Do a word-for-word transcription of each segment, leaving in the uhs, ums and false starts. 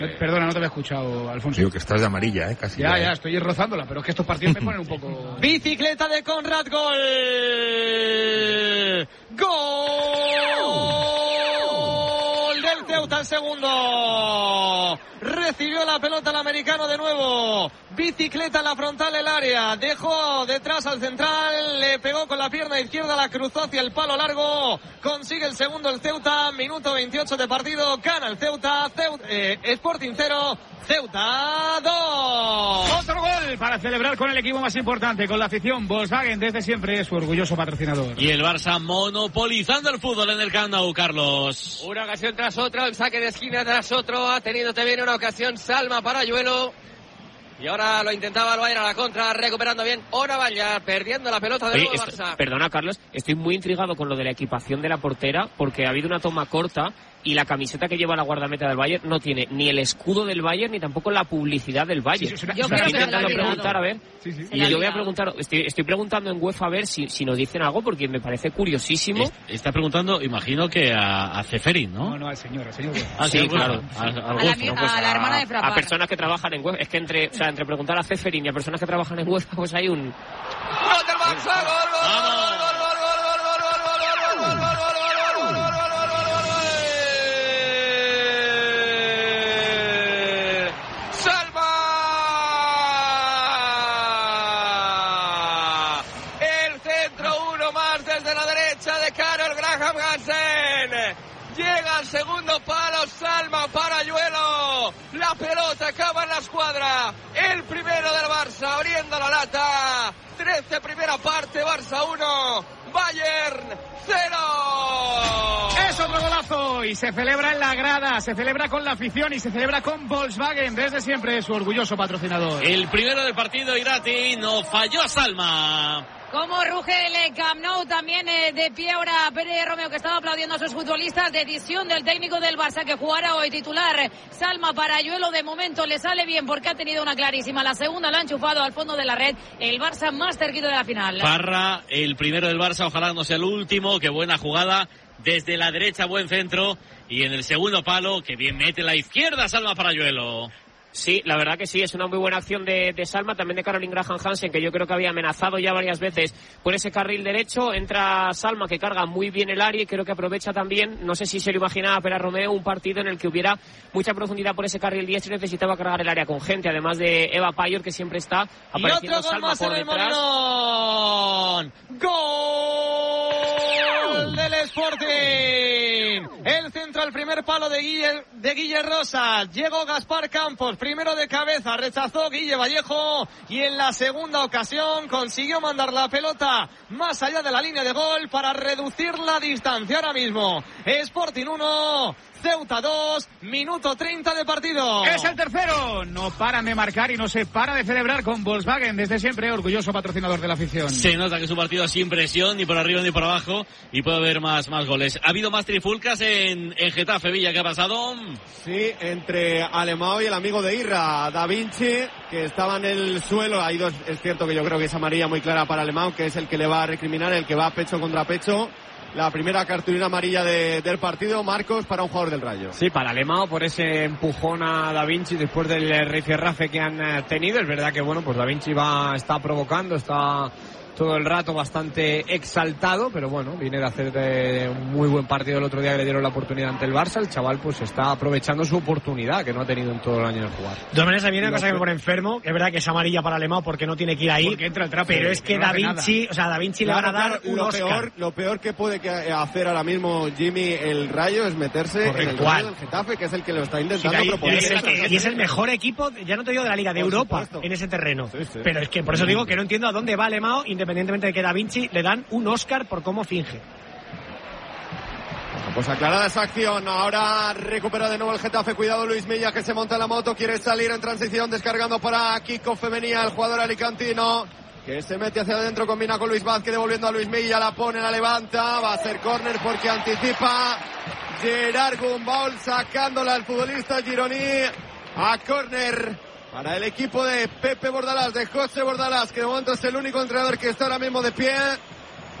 Perdona, no te había escuchado, Alfonso. Digo que estás de amarilla, ¿eh? Casi. Ya, ya, ya, estoy rozándola, pero es que estos partidos me ponen un poco... Bicicleta de Conrad, gol. Gol del Ceuta, el segundo. Recibió la pelota el americano de nuevo. Bicicleta en la frontal del área. Dejó detrás al central. Le pegó con la pierna izquierda, la cruzó hacia el palo largo. Consigue el segundo el Ceuta. Minuto veintiocho de partido. Gana el Ceuta. Ceuta eh, Sporting cero. Ceuta dos. Otro gol para celebrar con el equipo más importante, con la afición. Volkswagen desde siempre es su orgulloso patrocinador. Y el Barça monopolizando el fútbol en el Camp Nou, Carlos. Una ocasión tras otra, un saque de esquina tras otro. Ha tenido también una ocasión Salma para Ayuelo. Y ahora lo intentaba el Bayern a la contra, recuperando bien Oravalla, perdiendo la pelota de nuevo Barça. Perdona, Carlos, estoy muy intrigado con lo de la equipación de la portera, porque ha habido una toma corta y la camiseta que lleva la guardameta del Bayern no tiene ni el escudo del Bayern ni tampoco la publicidad del Bayern. Sí, sí, yo estoy intentando preguntar, a ver. Sí, sí. Y yo voy a preguntar, estoy, estoy preguntando en UEFA a ver si, si nos dicen algo, porque me parece curiosísimo. Es, está preguntando, imagino que a, a Ceferin, ¿no? No, no, al señor, al señor. Ah, sí, sí, claro. A, a, a, la, no, pues, a la hermana de Frappart. A personas que trabajan en UEFA. Es que entre, o sea, entre preguntar a Ceferin y a personas que trabajan en UEFA, pues hay un... ¡Gol del Barça! ¡Gol, gol, gol, gol, gol, gol, gol, gol, gol, gol! Llega al segundo palo, Salma para Ayuelo. La pelota acaba en la escuadra. El primero del Barça abriendo la lata. trece primera parte, Barça uno, Bayern cero. Es otro golazo y se celebra en la grada, se celebra con la afición y se celebra con Volkswagen desde siempre su orgulloso patrocinador. El primero del partido, Irati, no falló Salma. Como ruge el Camp Nou, también eh, de pie ahora Pérez Romeo, que estaba aplaudiendo a sus futbolistas. Decisión del técnico del Barça, que jugará hoy titular Salma para Ayuelo. De momento le sale bien porque ha tenido una clarísima. La segunda la ha enchufado al fondo de la red. El Barça más cerquito de la final. Parra, el primero del Barça, ojalá no sea el último. Qué buena jugada desde la derecha, buen centro. Y en el segundo palo, que bien mete la izquierda Salma para Ayuelo. Sí, la verdad que sí, es una muy buena acción de, de Salma, también de Caroline Graham Hansen, que yo creo que había amenazado ya varias veces por ese carril derecho. Entra Salma, que carga muy bien el área y creo que aprovecha también, no sé si se lo imaginaba Pérez Romeo, un partido en el que hubiera mucha profundidad por ese carril diestro y necesitaba cargar el área con gente, además de Eva Payor, que siempre está apareciendo. Y otro gol Salma más por en el detrás. Molinón. ¡Gol del Sporting! El centro al primer palo de Guille, de Guille Rosa. Llegó Gaspar Campos, primero de cabeza, rechazó Guille Vallejo y en la segunda ocasión consiguió mandar la pelota más allá de la línea de gol para reducir la distancia. Ahora mismo Sporting uno, Ceuta dos, minuto treinta de partido. Es el tercero. No paran de marcar y no se para de celebrar con Volkswagen desde siempre, orgulloso patrocinador de la afición. Se nota que es un partido sin presión, ni por arriba ni por abajo, y puede haber más, más goles. ¿Ha habido más trifulcas en, en Getafe, Villa? ¿Qué ha pasado? Sí, entre Alemão y el amigo de Irra, Da Vinci, que estaba en el suelo. Hay dos, es cierto que yo creo que es amarilla muy clara para Alemão, que es el que le va a recriminar, el que va pecho contra pecho. La primera cartulina amarilla de, del partido, Marcos, para un jugador del Rayo. Sí, para Alemão, por ese empujón a Da Vinci después del rifirrafe que han tenido. Es verdad que, bueno, pues Da Vinci va, está provocando, está todo el rato bastante exaltado, pero bueno, viene de hacer de un muy buen partido el otro día que le dieron la oportunidad ante el Barça. El chaval pues está aprovechando su oportunidad que no ha tenido en todo el año de jugar. De todas maneras, a mí una cosa que me pone enfermo, que es verdad que es amarilla para Alemão porque no tiene que ir ahí, porque entra el trapo, pero es que no Da Vinci, o sea, Da Vinci claro, le van a dar un lo Oscar. Peor, lo peor que puede que hacer ahora mismo Jimmy el Rayo es meterse Correcto. en el Rayo del Getafe, que es el que lo está intentando sí, proponer. Y es, el que, y es el mejor equipo, ya no te digo de la Liga, de Por Europa, supuesto. en ese terreno. Sí, sí. Pero es que por eso digo que no entiendo a dónde va Alemão, independientemente de que Da Vinci le dan un Oscar por cómo finge. Pues aclarada esa acción, ahora recupera de nuevo el Getafe, cuidado Luis Milla que se monta en la moto, quiere salir en transición, descargando para Kiko Femenía, el jugador alicantino, que se mete hacia adentro, combina con Luis Vázquez, devolviendo a Luis Milla, la pone, la levanta, va a ser córner porque anticipa Gerard Gumbau, sacándola al futbolista gironí a córner para el equipo de Pepe Bordalás, de José Bordalás, que de momento es el único entrenador que está ahora mismo de pie.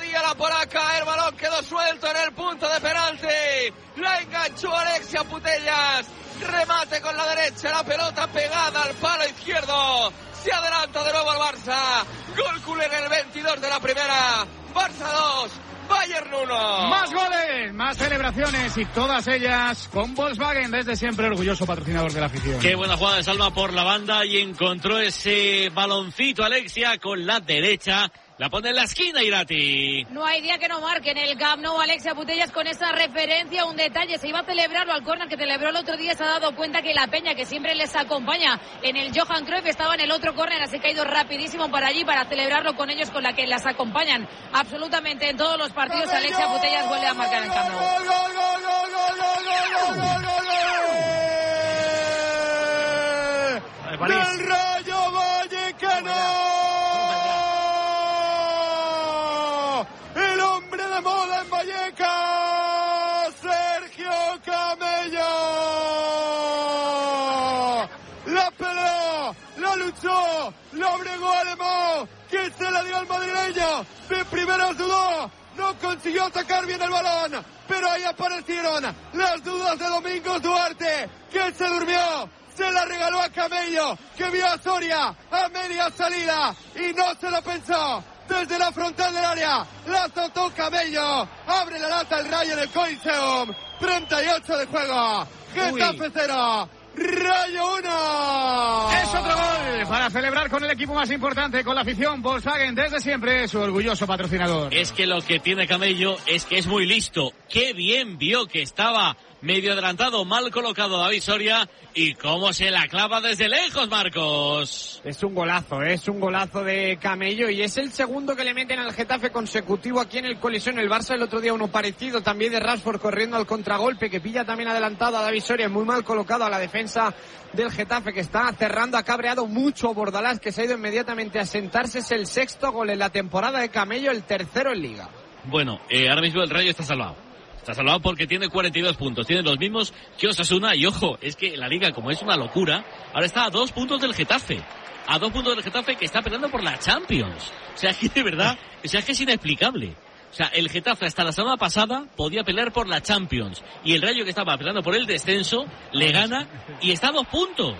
podía la polaca, el balón quedó suelto en el punto de penalti. La enganchó Alexia Putellas. Remate con la derecha, la pelota pegada al palo izquierdo. Se adelanta de nuevo el Barça. Gol culé en el veintidós de la primera. Barça dos, Bayern uno. Más goles, más celebraciones y todas ellas con Volkswagen, desde siempre orgulloso patrocinador de la afición. Qué buena jugada de Salma por la banda y encontró ese baloncito Alexia con la derecha. La pone en la esquina Irati. No hay día que no marque en el Camp Nou Alexia Putellas con esa referencia. Un detalle, se iba a celebrarlo al córner que celebró el otro día. Se ha dado cuenta que la peña que siempre les acompaña en el Johan Cruyff estaba en el otro córner, así que ha ido rapidísimo para allí para celebrarlo con ellos, con la que las acompañan absolutamente en todos los partidos. Alexia Putellas vuelve a marcar en el Camp Nou. ¡Gol, gol, gol, gol, gol, gol, gol, gol, gol! ¡Del Rayo Vallecano! Mola en Vallecas, Sergio Camello. La peleó, la luchó, la bregó Alemão, que se la dio al madrileño. De primeras dudó, no consiguió atacar bien el balón, pero ahí aparecieron las dudas de Domingos Duarte, que se durmió. Se la regaló a Camello, que vio a Soria a media salida y no se lo pensó. Desde la frontal del área, la tocó Camello, abre la lata el Rayo en el Coliseum, treinta y ocho de juego, Getafe cero, Rayo uno. Es otro gol para celebrar con el equipo más importante, con la afición. Volkswagen, desde siempre, su orgulloso patrocinador. Es que lo que tiene Camello es que es muy listo. Qué bien vio que estaba medio adelantado, mal colocado David Soria, y cómo se la clava desde lejos, Marcos. Es un golazo, es un golazo de Camello y es el segundo que le meten al Getafe consecutivo aquí en el Coliseum. El Barça el otro día uno parecido también de Rashford corriendo al contragolpe, que pilla también adelantado a David Soria, muy mal colocado a la defensa del Getafe, que está cerrando, ha cabreado mucho Bordalás, que se ha ido inmediatamente a sentarse. Es el sexto gol en la temporada de Camello, el tercero en Liga. Bueno, eh, ahora mismo el Rayo está salvado. Está salvado porque tiene cuarenta y dos puntos. Tiene los mismos que Osasuna. Y ojo, es que la Liga, como es una locura, ahora está a dos puntos del Getafe. A dos puntos del Getafe, que está peleando por la Champions. O sea, que de verdad, o sea, que es inexplicable. O sea, el Getafe hasta la semana pasada podía pelear por la Champions. Y el Rayo, que estaba peleando por el descenso, le gana y está a dos puntos.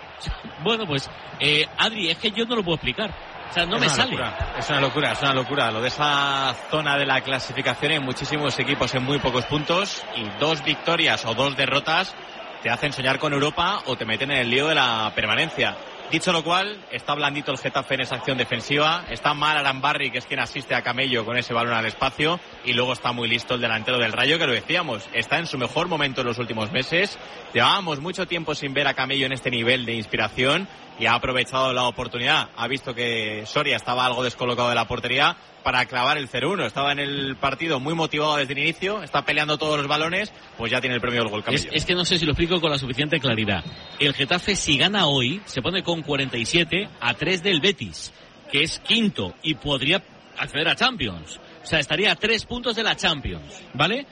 Bueno, pues, eh, Adri, es que yo no lo puedo explicar. O sea, no me sale. Locura. Es una locura, es una locura. Lo de esa zona de la clasificación, hay muchísimos equipos en muy pocos puntos y dos victorias o dos derrotas te hacen soñar con Europa o te meten en el lío de la permanencia. Dicho lo cual, está blandito el Getafe en esa acción defensiva, está mal Arambarri, que es quien asiste a Camello con ese balón al espacio, y luego está muy listo el delantero del Rayo, que lo decíamos, está en su mejor momento en los últimos meses. Llevábamos mucho tiempo sin ver a Camello en este nivel de inspiración y ha aprovechado la oportunidad. Ha visto que Soria estaba algo descolocado de la portería para clavar el cero uno. Estaba en el partido muy motivado desde el inicio, está peleando todos los balones, pues ya tiene el premio del gol Camello. Es, es que no sé si lo explico con la suficiente claridad. El Getafe, si gana hoy, se pone con cuarenta y siete a tres del Betis, que es quinto y podría acceder a Champions. O sea, estaría a tres puntos de la Champions, ¿vale?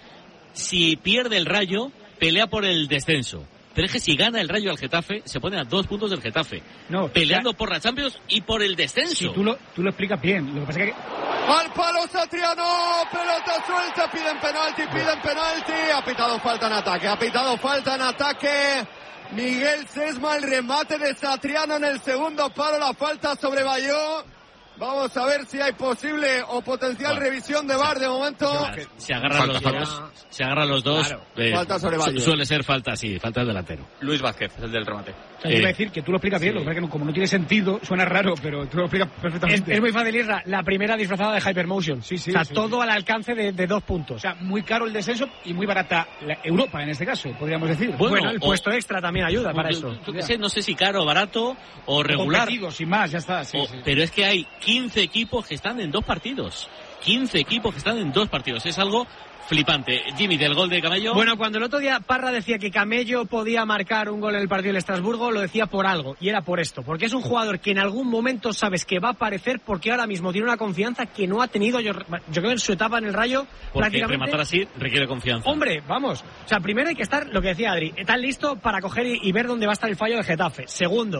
Si pierde el Rayo, pelea por el descenso. Pero es que si gana el Rayo al Getafe, se pone a dos puntos del Getafe. No, peleando o sea, por la Champions y por el descenso. Sí, tú lo, tú lo explicas bien. Lo que pasa es que... ¡Al palo Satriano! ¡Pelota suelta! Piden penalti, piden penalti. Ha pitado falta en ataque, ha pitado falta en ataque. Miguel Sesma, el remate de Satriano en el segundo palo. La falta sobre Bayó. Vamos a ver si hay posible o potencial bueno, revisión de V A R de momento. Se agarran los dos. Se agarran los dos. Claro. Eh, falta sobre su, suele ser falta, sí, falta del delantero. Luis Vázquez, el del remate. O sea, eh, iba a decir que tú lo explicas bien, sí. Lo que pasa es que como no tiene sentido, suena raro, pero tú lo explicas perfectamente. Es, es muy fácil, Isra. La primera disfrazada de Hypermotion. Sí, sí. O sea, sí, todo sí. al alcance de, de dos puntos. O sea, muy caro el descenso y muy barata la Europa, en este caso, podríamos decir. Bueno, bueno el o, puesto extra también ayuda para eso. Tú, tú sé, no sé si caro, barato o regular. Competido, sin más, ya está. Sí, o, sí. Pero es que hay quince equipos que están en dos partidos. quince equipos que están en dos partidos. Es algo flipante. Jimmy, del gol de Camello. Bueno, cuando el otro día Parra decía que Camello podía marcar un gol en el partido del Estrasburgo, lo decía por algo, y era por esto, porque es un jugador que en algún momento sabes que va a aparecer, porque ahora mismo tiene una confianza que no ha tenido, yo, yo creo, en su etapa en el Rayo. Porque prácticamente rematar así requiere confianza. Hombre, vamos, o sea, primero hay que estar, lo que decía Adri, tan listo para coger y, y ver dónde va a estar el fallo de Getafe. Segundo,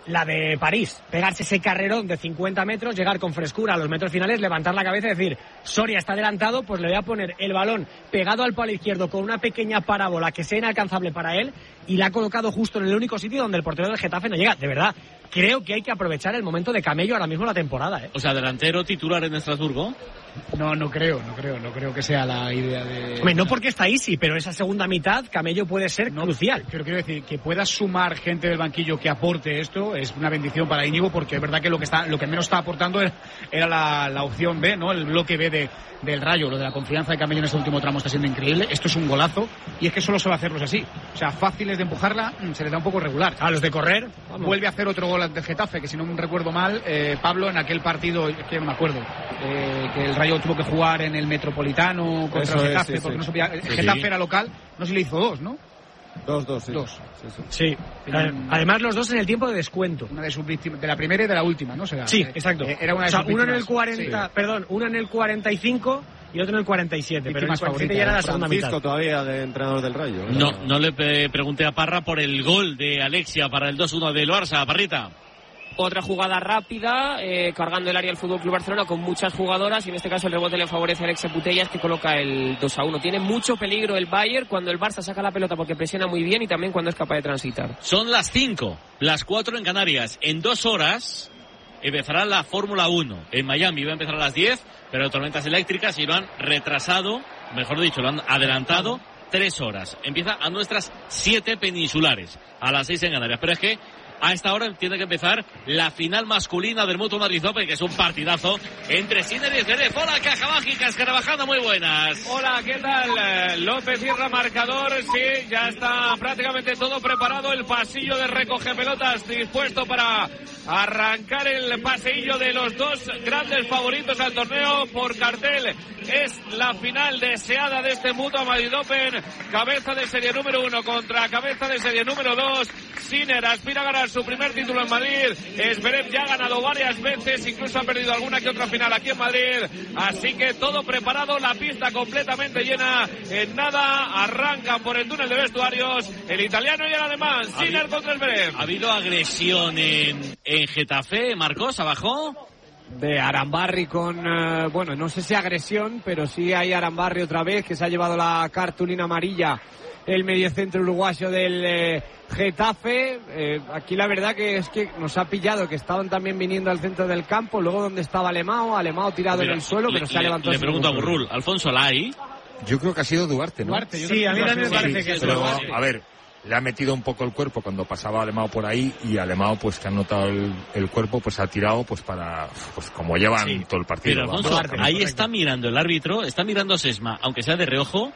la de París, pegarse ese carrerón de cincuenta metros, llegar con frescura a los metros finales, levantar la cabeza y decir, Soria está adelantado, pues le voy a poner el balón pegado al palo izquierdo con una pequeña parábola que sea inalcanzable para él, y la ha colocado justo en el único sitio donde el portero del Getafe no llega. De verdad, creo que hay que aprovechar el momento de Camello ahora mismo en la temporada, ¿eh? O sea, delantero titular en Estrasburgo. No, no creo, no creo, no creo que sea la idea de... Hombre, no porque está Isi, pero esa segunda mitad, Camello puede ser no, crucial. Pero quiero decir, que pueda sumar gente del banquillo que aporte esto es una bendición para Íñigo, porque es verdad que lo que está, lo que menos está aportando era, era la, la opción B, ¿no? El bloque B de, del Rayo. Lo de la confianza de Camello en este último tramo está siendo increíble. Esto es un golazo, y es que solo suele hacerlos así. O sea, fáciles de empujarla, se les da un poco regular. A los de correr, vamos. Vuelve a hacer otro gol ante Getafe, que si no me recuerdo mal, eh, Pablo, en aquel partido, es que no me acuerdo, eh, que el Rayo tuvo que jugar en el Metropolitano contra Eso el Getafe, es, sí, porque sí. no sabía, el Sí, Getafe sí. era local, no sé si le hizo dos, ¿no? Dos, dos, sí. Dos. Sí, sí. Sí. Además, los dos en el tiempo de descuento. Una de sus víctimas, de la primera y de la última, ¿no? O sea, Sí, eh, exacto. eh, Era una de o sea, sus uno en el víctimas. cuarenta, Sí. perdón, uno en el cuarenta y cinco y otro en el cuarenta y siete. Pero en el Víctimas cuarenta y siete ya era la segunda Francisco mitad. todavía de entrenador del Rayo. ¿eh? No, no le pe- pregunté a Parra por el gol de Alexia para el dos uno del Barça, Parrita. Otra jugada rápida, eh, cargando el área del Fútbol Club Barcelona con muchas jugadoras, y en este caso el rebote le favorece a Alexia Putellas, que coloca el dos a uno. Tiene mucho peligro el Bayern cuando el Barça saca la pelota, porque presiona muy bien, y también cuando es capaz de transitar. Son las cinco, las cuatro en Canarias. En dos horas empezará la Fórmula uno. En Miami va a empezar a las diez, pero tormentas eléctricas y lo han retrasado, mejor dicho, lo han adelantado tres horas. Empieza a nuestras siete peninsulares, a las seis en Canarias. Pero es que a esta hora tiene que empezar la final masculina del Mutua Madrid Open, que es un partidazo entre Sinner y Zverev. Hola, Caja Mágica, Escarabajando, muy buenas. Hola, ¿qué tal? Eh, López cierra marcador, sí, ya está prácticamente todo preparado, el pasillo de recoge pelotas dispuesto para arrancar el paseillo de los dos grandes favoritos al torneo por cartel. Es la final deseada de este Mutua Madrid Open, cabeza de serie número uno contra cabeza de serie número dos. Sinner aspira a ganar su primer título en Madrid. Zverev ya ha ganado varias veces, incluso ha perdido alguna que otra final aquí en Madrid. Así que todo preparado, la pista completamente llena. En nada arrancan por el túnel de vestuarios el italiano y el alemán. Sinner contra Zverev. ¿Ha habido agresión en, en Getafe, Marcos, abajo? De Arambarri con, eh, bueno, no sé si agresión, pero sí hay Arambarri otra vez, que se ha llevado la cartulina amarilla el mediocentro uruguayo del eh, Getafe. Eh, aquí la verdad que es que nos ha pillado que estaban también viniendo al centro del campo, luego donde estaba Alemão, Alemão tirado Mira, en el suelo, le, pero se ha le, levantado. Le pregunto a Burrul, Alfonso Lai. Yo creo que ha sido Duarte, ¿no? Duarte, yo Sí, creo a mí que también me sí, parece sí, que es Pero, Duarte. a ver, le ha metido un poco el cuerpo cuando pasaba Alemão por ahí, y Alemão, pues que ha notado el, el cuerpo, pues ha tirado pues para, pues como llevan Sí, todo el partido. Pero Alfonso, vamos. ahí correcto. Está mirando el árbitro, está mirando a Sesma, aunque sea de reojo,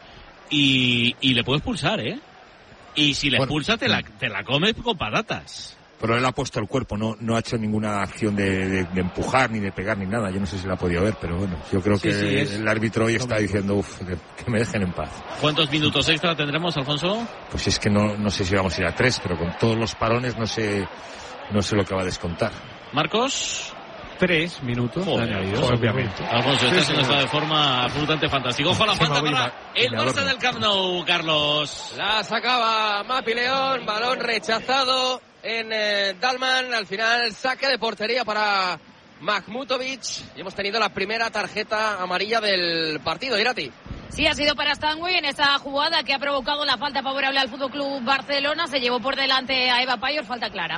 y, y le puede expulsar, ¿eh? Y si le Bueno, expulsa, te la, te la comes con patatas. Pero él ha puesto el cuerpo, no, no ha hecho ninguna acción de, de, de empujar, ni de pegar, ni nada. Yo no sé si la ha podido ver, pero bueno, yo creo Sí, que sí, es- el árbitro hoy está diciendo, uff, que, que me dejen en paz. ¿Cuántos minutos extra tendremos, Alfonso? Pues es que no, no sé si vamos a ir a tres, pero con todos los parones no sé, no sé lo que va a descontar. Marcos. Tres minutos. Joder, añadidos, joder, obviamente. Alfonso, Sí, estás sí, en un estado de forma absolutamente fantástico. Ojo a la Sí, me falta voy para y me- el me Barça adorno. del Camp Nou, Carlos. La sacaba Mapi León, balón rechazado en eh, Dalman. Al final saque de portería para Mahmutovic. Y hemos tenido la primera tarjeta amarilla del partido. Irati. Sí, ha sido para Stanway en esa jugada que ha provocado la falta favorable al Fútbol Club Barcelona. Se llevó por delante a Eva Payor, falta clara.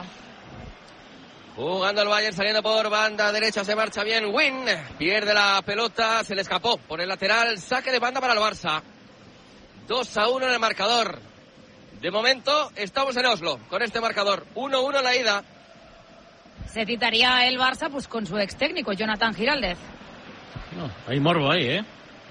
Jugando el Bayern, saliendo por banda derecha, se marcha bien Win, pierde la pelota, se le escapó por el lateral, saque de banda para el Barça. dos a uno en el marcador. De momento estamos en Oslo con este marcador, uno uno en la ida. Se citaría el Barça pues con su ex técnico, Jonathan Giraldez. No, hay morbo ahí, ¿eh?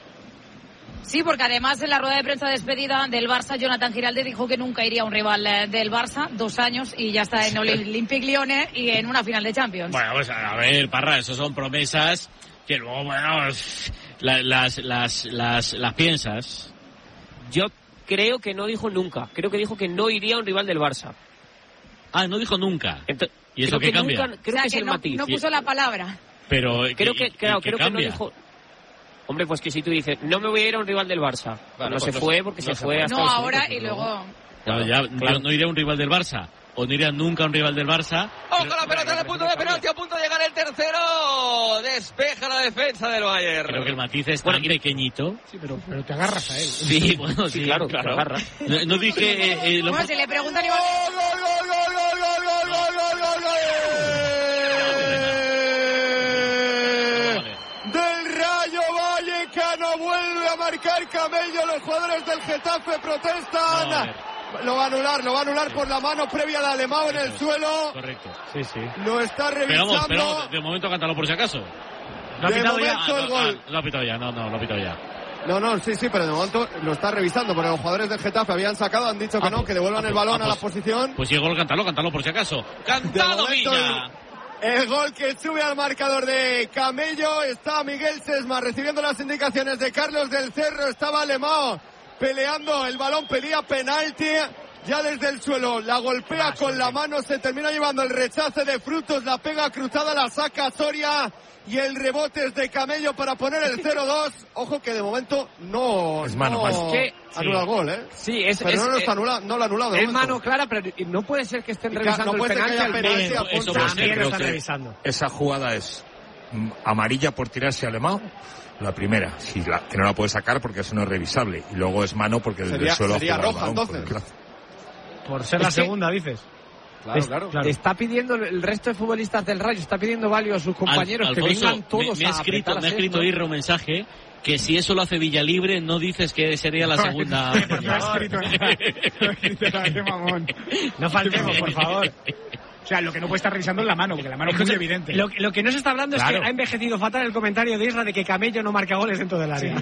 Sí, porque además en la rueda de prensa de despedida del Barça, Jonathan Giraldez dijo que nunca iría a un rival eh, del Barça, dos años, y ya está en Olympique Lyonnais y en una final de Champions. Bueno, pues a ver, Parra, eso son promesas que luego, bueno, la- las, las, las, las piensas. Yo creo que no dijo nunca, creo que dijo que no iría a un rival del Barça. Ah, no dijo nunca. Ento- ¿Y eso creo qué que cambia? nunca- creo o sea, que es que el no, matiz. no puso la palabra. Pero, Creo ¿y- que, y- claro, y qué creo que no cambia? dijo. Hombre, pues que si tú dices, no me voy a ir a un rival del Barça. Bueno, no pues se no fue se- porque no se se fue fue. hasta No los ahora minutos, y luego... Claro, ya, claro. yo no iré a un rival del Barça. o no iría nunca a un rival del Barça. ¡Ojo la pelota en el punto de penalti! A punto de llegar el tercero. Despeja la defensa del Bayern. Creo que el matiz es tan pequeñito. Sí, pero, pero te agarras a él. Sí, bueno, sí, sí claro, claro. te agarra. No, no dije... Eh, eh, lo... Bueno, si le preguntan igual... ¡Gol, gol, gol, gol, gol, gol, gol, gol, gol, gol! Del Rayo Vallecano vuelve a marcar Camello. Los jugadores del Getafe protestan. No, lo va a anular, lo va a anular por la mano previa de Alemão en el suelo. Correcto. Sí, sí. Lo está revisando. Pero, pero de momento cántalo por si acaso. ¿Lo ha pitado ya? Ah, El no, gol. ah, lo ha pitado ya, no, no, lo ha pitado ya. No, no, sí, sí, pero de momento lo está revisando porque los jugadores del Getafe habían sacado, han dicho que Ah, no, pues, que devuelvan ah, el pues, balón ah, a la pues, posición. Pues si el gol, cántalo, cántalo por si acaso. De ¡Cantado, momento, Villa! El, el gol que sube al marcador de Camello. Está Miguel Sesma recibiendo las indicaciones de Carlos del Cerro. Estaba Alemão peleando el balón, pedía penalti. Ya desde el suelo la golpea ah, con sí, la mano, se termina llevando el rechace de Frutos, la pega cruzada, la saca Soria y el rebote es de Camello para poner el cero dos. Ojo que de momento no, es mano, no mano. Es que, anula sí. el gol, ¿eh? Sí, es, pero es, no lo está es, anula, no lo ha anulado. Es mano clara, pero no puede ser que estén revisando no el penalti al penalti. menos. Eso también lo están que revisando. Esa jugada es mm, amarilla por tirarse a Alemão. La primera, sí, la, que no la puede sacar porque eso no es revisable. Y luego es mano porque sería, el suelo sería roja, balón, entonces. claro. Por ser la Es que- segunda, dices. Claro, Es- claro. claro. Está pidiendo el resto de futbolistas del Rayo, está pidiendo varios a sus compañeros Al- que Alfonso, vengan todos me, me ha a escrito, apretar a me ha escrito Sesma. Irra un mensaje que si eso lo hace Villalibre no dices que sería la segunda. No ha escrito nada. No ha escrito nada, qué mamón. No faltemos, por favor. O sea, lo que no puede estar revisando es la mano, porque la mano es muy evidente. Lo, lo que no se está hablando es Claro. que ha envejecido fatal el comentario de Isra de que Camello no marca goles dentro del área.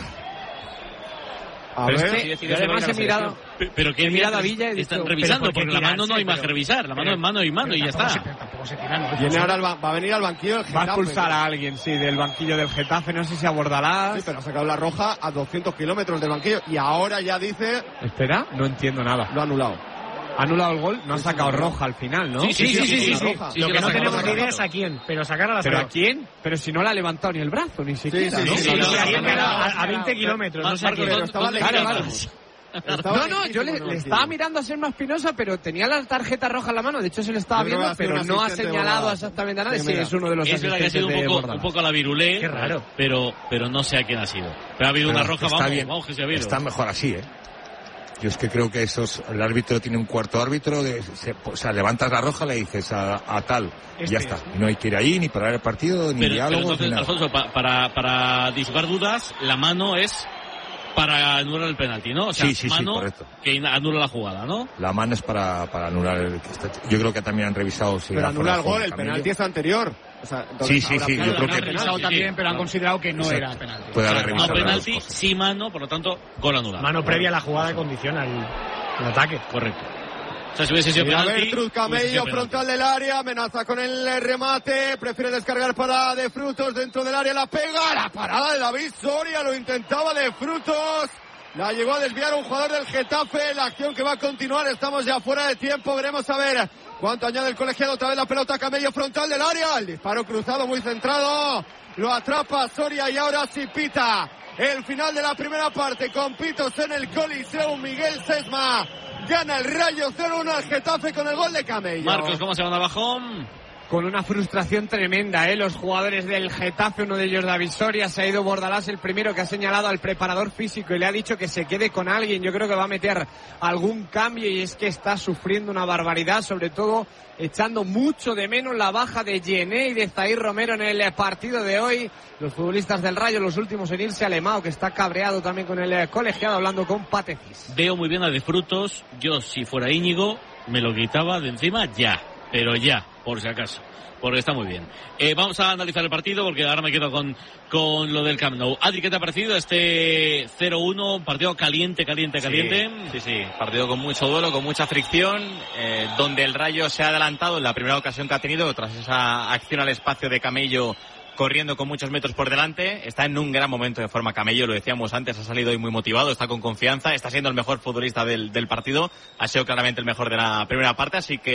A Pero ver, es que yo además he mirado, Pe- Pero que he mirado a Villa y he están dicho, revisando, ¿pero por qué porque la mano no hay tirarse? más que Pero- revisar. La mano pero- es mano y mano y ya Tampoco está. se- tampoco se tira, ¿no? viene ahora el ba- va a venir al banquillo el va Getafe. a expulsar a alguien, sí, del banquillo del Getafe, no sé si a Bordalás. Sí, pero ha sacado la roja a doscientos kilómetros del banquillo y ahora ya dice Espera, no entiendo nada. lo ha anulado. Ha anulado el gol, no ha Sí, sacado sí, sí. roja al final, ¿no? Sí, sí, sí, sí, sí, sí. roja. Sí, Lo sí, que la no sacó, tenemos la ni sacó. idea es a quién, pero sacar a la ¿Pero a sacó. quién? Pero si no le ha levantado ni el brazo, ni siquiera, sí, ¿no? sí, sí, Sí, sí, sí, sí, alguien sí, que era sí, a, a veinte kilómetros, no sé a Marcos, quién. pero ¿dónde- estaba dónde legal, está? vale. Estaba No, no, yo le, lejísimo en el le banquillo. estaba mirando a Selma Espinosa, pero tenía la tarjeta roja en la mano. De hecho, se le estaba Yo creo viendo, que ha sido pero un no ha asistente de señalado Bordalás. exactamente a nadie Sí, si mira. es uno de los Es verdad que ha asistentes sido un de poco, Bordalás. un poco a la virulé. Qué raro. Pero, pero no sé a quién ha sido. Pero ha habido Pero una roja, está vamos, bien. vamos que se ha habido. Está mejor así, ¿eh? Yo es que creo que esos, el árbitro tiene un cuarto árbitro, de, se, o sea, levantas la roja, le dices a, a tal, y Este ya está. es. No hay que ir ahí, ni parar el partido, ni Pero, pero diálogos, entonces, ni nada. Alfonso, pa- para, para disipar dudas, la mano es para anular el penalti, ¿no? O sea, Sí, sí, sí, mano correcto. que anula la jugada, ¿no? La mano es para, para anular el... que está- Yo creo que también han revisado si Pero era anula fuera el de gol, juego el Camello. penalti es anterior. O sea, entonces Sí, sí, habrá sí, yo penalti. creo Lo han que- revisado sí, también, sí, pero han claro. considerado que no Exacto. era penalti. Puede haber No revisado las penalti, dos cosas. sí mano, por lo tanto, gol anulado. Mano previa a la jugada condiciona el, el ataque. Correcto. O sea, si hubiese sido Mira, penalti... Bertrud hubiese Camello, sido penalti. frontal del área, amenaza con el remate, prefiere descargar para De Frutos dentro del área, la pega, la parada de David Soria, lo intentaba De Frutos, la llegó a desviar un jugador del Getafe, la acción que va a continuar, estamos ya fuera de tiempo, veremos a ver cuánto añade el colegiado, otra vez la pelota Camello, frontal del área, el disparo cruzado muy centrado, lo atrapa Soria y ahora sí pita. El final de la primera parte con pitos en el Coliseum, Miguel Sesma gana el Rayo cero uno al Getafe con el gol de Camello. Marcos, ¿cómo se van abajo? Con una frustración tremenda, ¿eh? Los jugadores del Getafe, uno de ellos David Soria, se ha ido Bordalás, el primero que ha señalado al preparador físico y le ha dicho que se quede con alguien. Yo creo que va a meter algún cambio y es que está sufriendo una barbaridad, sobre todo echando mucho de menos la baja de Gené y de Zaire Romero en el partido de hoy. Los futbolistas del Rayo, los últimos en irse, Alemão, que está cabreado también con el colegiado, hablando con Patecis. Veo muy bien a De Frutos. Yo, si fuera Íñigo, me lo quitaba de encima ya. Pero ya, por si acaso. Porque está muy bien. Eh, vamos a analizar el partido porque ahora me quedo con, con lo del Camp Nou. Adri, ¿qué te ha parecido este cero uno? Partido caliente, caliente, caliente. Sí, sí, sí. Partido con mucho duelo, con mucha fricción, eh, donde el Rayo se ha adelantado en la primera ocasión que ha tenido tras esa acción al espacio de Camello corriendo con muchos metros por delante. Está en un gran momento de forma Camello, lo decíamos antes, ha salido hoy muy motivado, está con confianza, está siendo el mejor futbolista del, del partido, ha sido claramente el mejor de la primera parte, así que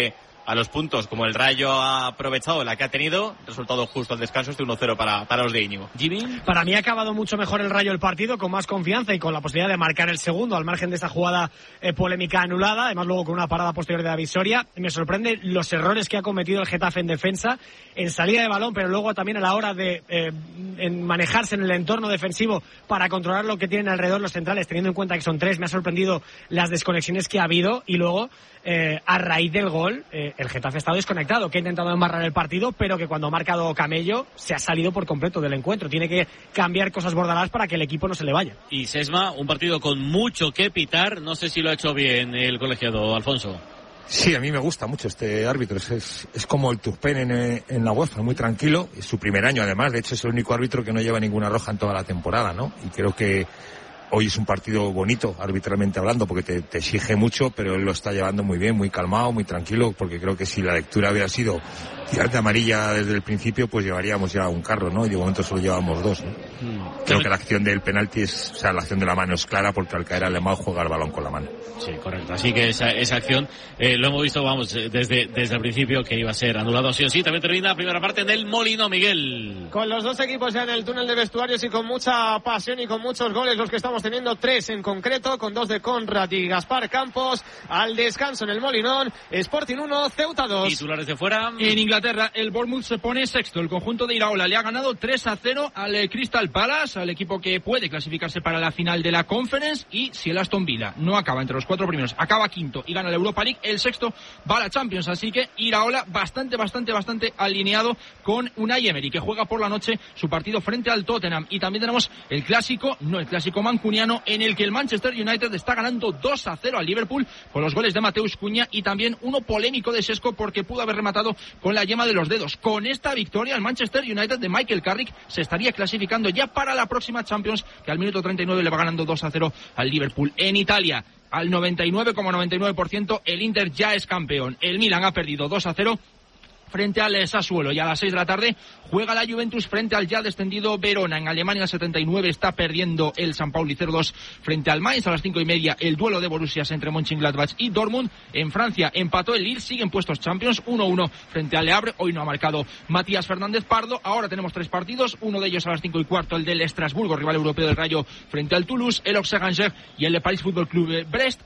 a los puntos, como el Rayo ha aprovechado la que ha tenido. Resultado justo al descanso, este uno cero para, para los de Íñigo. Jimmy. Para mí ha acabado mucho mejor el Rayo el partido, con más confianza y con la posibilidad de marcar el segundo, al margen de esa jugada eh, polémica anulada, además luego con una parada posterior de David Soria. Me sorprende los errores que ha cometido el Getafe en defensa, en salida de balón, pero luego también a la hora de eh, en manejarse en el entorno defensivo para controlar lo que tienen alrededor los centrales, teniendo en cuenta que son tres. Me ha sorprendido las desconexiones que ha habido y luego eh, a raíz del gol eh, el Getafe ha estado desconectado, que ha intentado embarrar el partido, pero que cuando ha marcado Camello se ha salido por completo del encuentro. Tiene que cambiar cosas Bordalás para que el equipo no se le vaya. Y Sesma, un partido con mucho que pitar. No sé si lo ha hecho bien el colegiado, Alfonso. Sí, a mí me gusta mucho este árbitro. Es, es, es como el Turpen en, en la UEFA, muy tranquilo. Es su primer año, además. De hecho, es el único árbitro que no lleva ninguna roja en toda la temporada, ¿no? Y creo que hoy es un partido bonito, arbitralmente hablando, porque te, te exige mucho, pero él lo está llevando muy bien, muy calmado, muy tranquilo, porque creo que si la lectura hubiera sido tirar de amarilla desde el principio, pues llevaríamos ya un carro, ¿no? Y de momento solo llevamos dos, ¿no? Mm. Creo que la acción del penalti es, o sea, la acción de la mano es clara, porque al caer Alemão juega el balón con la mano. Sí, correcto. Así que esa, esa acción eh, lo hemos visto, vamos, desde, desde el principio que iba a ser anulado sí o sí. También termina la primera parte en el Molino, Miguel. Con los dos equipos ya en el túnel de vestuarios y con mucha pasión y con muchos goles los que estamos teniendo, tres en concreto, con dos de Conrad y Gaspar Campos. Al descanso en el Molinón, Sporting uno, Ceuta dos. Titulares de fuera. En Inglaterra, el Bournemouth se pone sexto. El conjunto de Iraola le ha ganado tres a cero al Crystal Palace, al equipo que puede clasificarse para la final de la Conference. Y si el Aston Villa no acaba entre los cuatro primeros, acaba quinto y gana la Europa League, el sexto va a la Champions. Así que Iraola bastante, bastante, bastante alineado con Unai Emery, que juega por la noche su partido frente al Tottenham. Y también tenemos el clásico, no el clásico mancuniano, en el que el Manchester United está ganando dos a cero al Liverpool con los goles de Mateus Cunha y también uno polémico de Sesco porque pudo haber rematado con la yema de los dedos. Con esta victoria el Manchester United de Michael Carrick se estaría clasificando ya para la próxima Champions, que al minuto treinta y nueve le va ganando dos a cero al Liverpool. En Italia, al noventa y nueve coma noventa y nueve por ciento el Inter ya es campeón. El Milan ha perdido dos a cero frente al Sassuolo, y a las seis de la tarde juega la Juventus frente al ya descendido Verona. En Alemania, al setenta y nueve está perdiendo el San Pauli cero dos frente al Mainz. A las cinco y media el duelo de Borussias entre Mönchengladbach y Dortmund. En Francia empató el Lille, siguen puestos Champions, uno uno frente al Le Havre. Hoy no ha marcado Matías Fernández Pardo. Ahora tenemos tres partidos, uno de ellos a las cinco y cuarto, el del Estrasburgo, rival europeo del Rayo, frente al Toulouse, el Auxerre y el Le Paris Football Club Brest.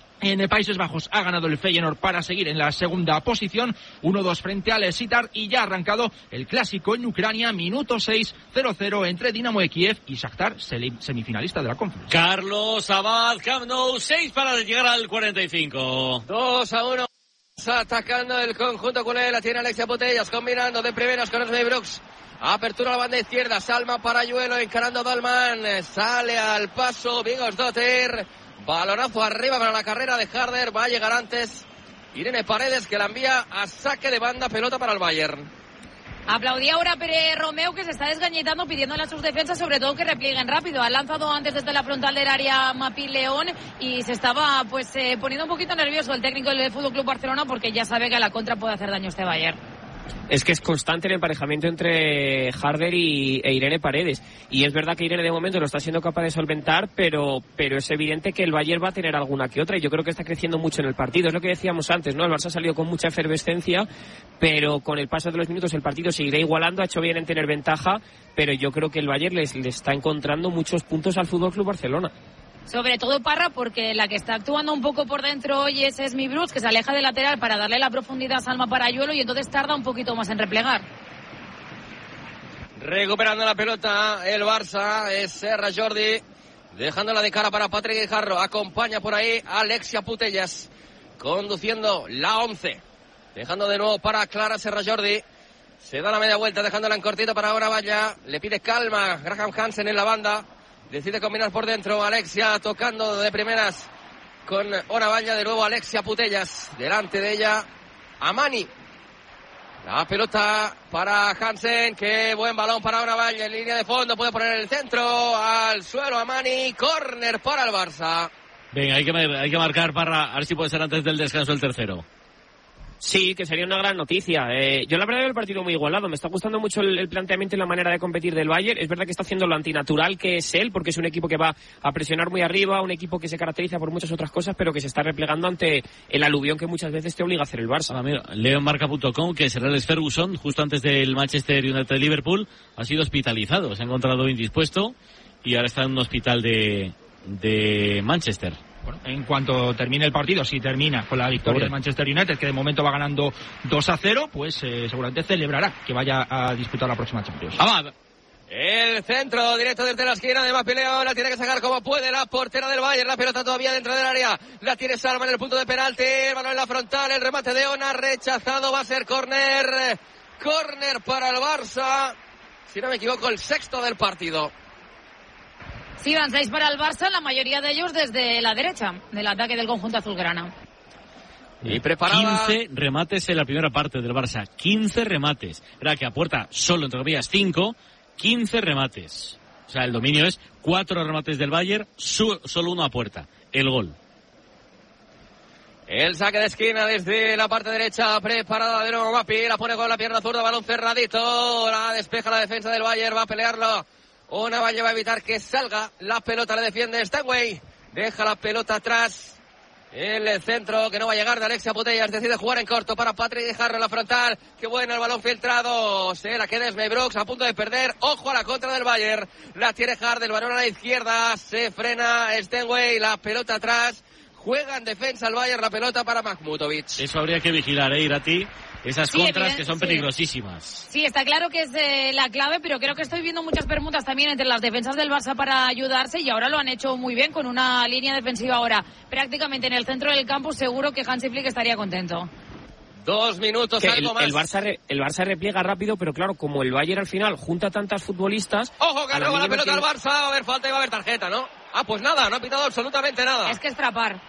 En Países Bajos ha ganado el Feyenoord para seguir en la segunda posición, uno dos frente al Sitar, y ya ha arrancado el clásico en Ucrania, minuto seis, cero cero entre Dinamo de Kiev y Shakhtar, semifinalista de la Conference. Carlos Abad, Camp Nou, seis para llegar al cuarenta y cinco. dos a uno. Atacando el conjunto culé, la tiene Alexia Putellas, combinando de primeras con Osmey Brooks. Apertura a la banda izquierda, Salma para Ayuelo, encarando a Dalman, sale al paso Bigosdotter. Balonazo arriba para la carrera de Harder. Va a llegar antes Irene Paredes, que la envía a saque de banda, pelota para el Bayern. Aplaudía ahora Pere Romeu, que se está desgañitando pidiéndole a sus defensas sobre todo que replieguen rápido. Ha lanzado antes desde la frontal del área Mapi León y se estaba pues eh, poniendo un poquito nervioso el técnico del F C Barcelona, porque ya sabe que a la contra puede hacer daño este Bayern. Es que es constante el emparejamiento entre Harder y, e Irene Paredes. Y es verdad que Irene de momento lo está siendo capaz de solventar, pero, pero es evidente que el Bayern va a tener alguna que otra. Y yo creo que está creciendo mucho en el partido. Es lo que decíamos antes, ¿no? El Barça ha salido con mucha efervescencia, pero con el paso de los minutos el partido seguirá igualando. Ha hecho bien en tener ventaja, pero yo creo que el Bayern les, les está encontrando muchos puntos al F C Barcelona. Sobre todo Parra, porque la que está actuando un poco por dentro hoy es Esmi Bruce, que se aleja del lateral para darle la profundidad a Salma Parayuelo y entonces tarda un poquito más en replegar. Recuperando la pelota el Barça, es Serra Jordi, dejándola de cara para Patrick Guijarro. Acompaña por ahí Alexia Putellas, conduciendo la once. Dejando de nuevo para Clara Serra Jordi. Se da la media vuelta, dejándola en cortito para ahora Valla. Le pide calma Graham Hansen en la banda. Decide combinar por dentro, Alexia tocando de primeras con Oravalla, de nuevo Alexia Putellas, delante de ella Amani. La pelota para Hansen, qué buen balón para Oravalla en línea de fondo, puede poner el centro al suelo Amani, córner para el Barça. Venga, hay que, hay que marcar para, a ver si puede ser antes del descanso el tercero. Sí, que sería una gran noticia. Eh, yo la verdad veo el partido muy igualado. Me está gustando mucho el, el planteamiento y la manera de competir del Bayern. Es verdad que está haciendo lo antinatural que es él, porque es un equipo que va a presionar muy arriba, un equipo que se caracteriza por muchas otras cosas, pero que se está replegando ante el aluvión que muchas veces te obliga a hacer el Barça. Ah, mira, leo en marca punto com que Sir Alex Ferguson, justo antes del Manchester United-Liverpool, ha sido hospitalizado. Se ha encontrado indispuesto y ahora está en un hospital de, de Manchester. Bueno, en cuanto termine el partido, si termina con la victoria del Manchester United, que de momento va ganando dos a cero, pues eh, seguramente celebrará que vaya a disputar la próxima Champions. Amad. El centro directo desde la esquina de Mapileo, la tiene que sacar como puede la portera del Bayern, la pelota todavía dentro del área, la tiene Salma en el punto de penalti, el balón en la frontal, el remate de Ona, rechazado, va a ser córner, córner para el Barça, si no me equivoco el sexto del partido. Sí, van seis para el Barça, la mayoría de ellos desde la derecha del ataque del conjunto azulgrana. Y preparada. quince remates en la primera parte del Barça. quince remates. Era que aporta solo, entre comillas, cinco. quince remates. O sea, el dominio es cuatro remates del Bayern, su, solo uno a puerta. El gol. El saque de esquina desde la parte derecha, preparada de nuevo Mapi, la pone con la pierna zurda, balón cerradito, la despeja la defensa del Bayern, va a pelearlo. Una Valle va a evitar que salga. La pelota le defiende Stanway. Deja la pelota atrás. El centro que no va a llegar de Alexia Putellas. Decide jugar en corto para Patrick y dejarlo en la frontal. Qué bueno el balón filtrado. Se la queda Esme Brooks a punto de perder. Ojo a la contra del Bayern. La tiene Hard. El balón a la izquierda. Se frena Stanway. La pelota atrás. Juega en defensa el Bayern. La pelota para Mahmutovic. Eso habría que vigilar, ¿eh, Irati? Esas sí, contras que son sí. peligrosísimas. Sí, está claro que es eh, la clave, pero creo que estoy viendo muchas permutas también entre las defensas del Barça para ayudarse y ahora lo han hecho muy bien con una línea defensiva ahora prácticamente en el centro del campo. Seguro que Hansi Flick estaría contento. Dos minutos, que algo el, más. El Barça, re, el Barça repliega rápido, pero claro, como el Bayern al final junta tantas futbolistas... ¡Ojo, que roba la pelota que... al Barça! Va a haber falta y va a haber tarjeta, ¿no? Ah, pues nada, no ha pitado absolutamente nada. Es que es frapar.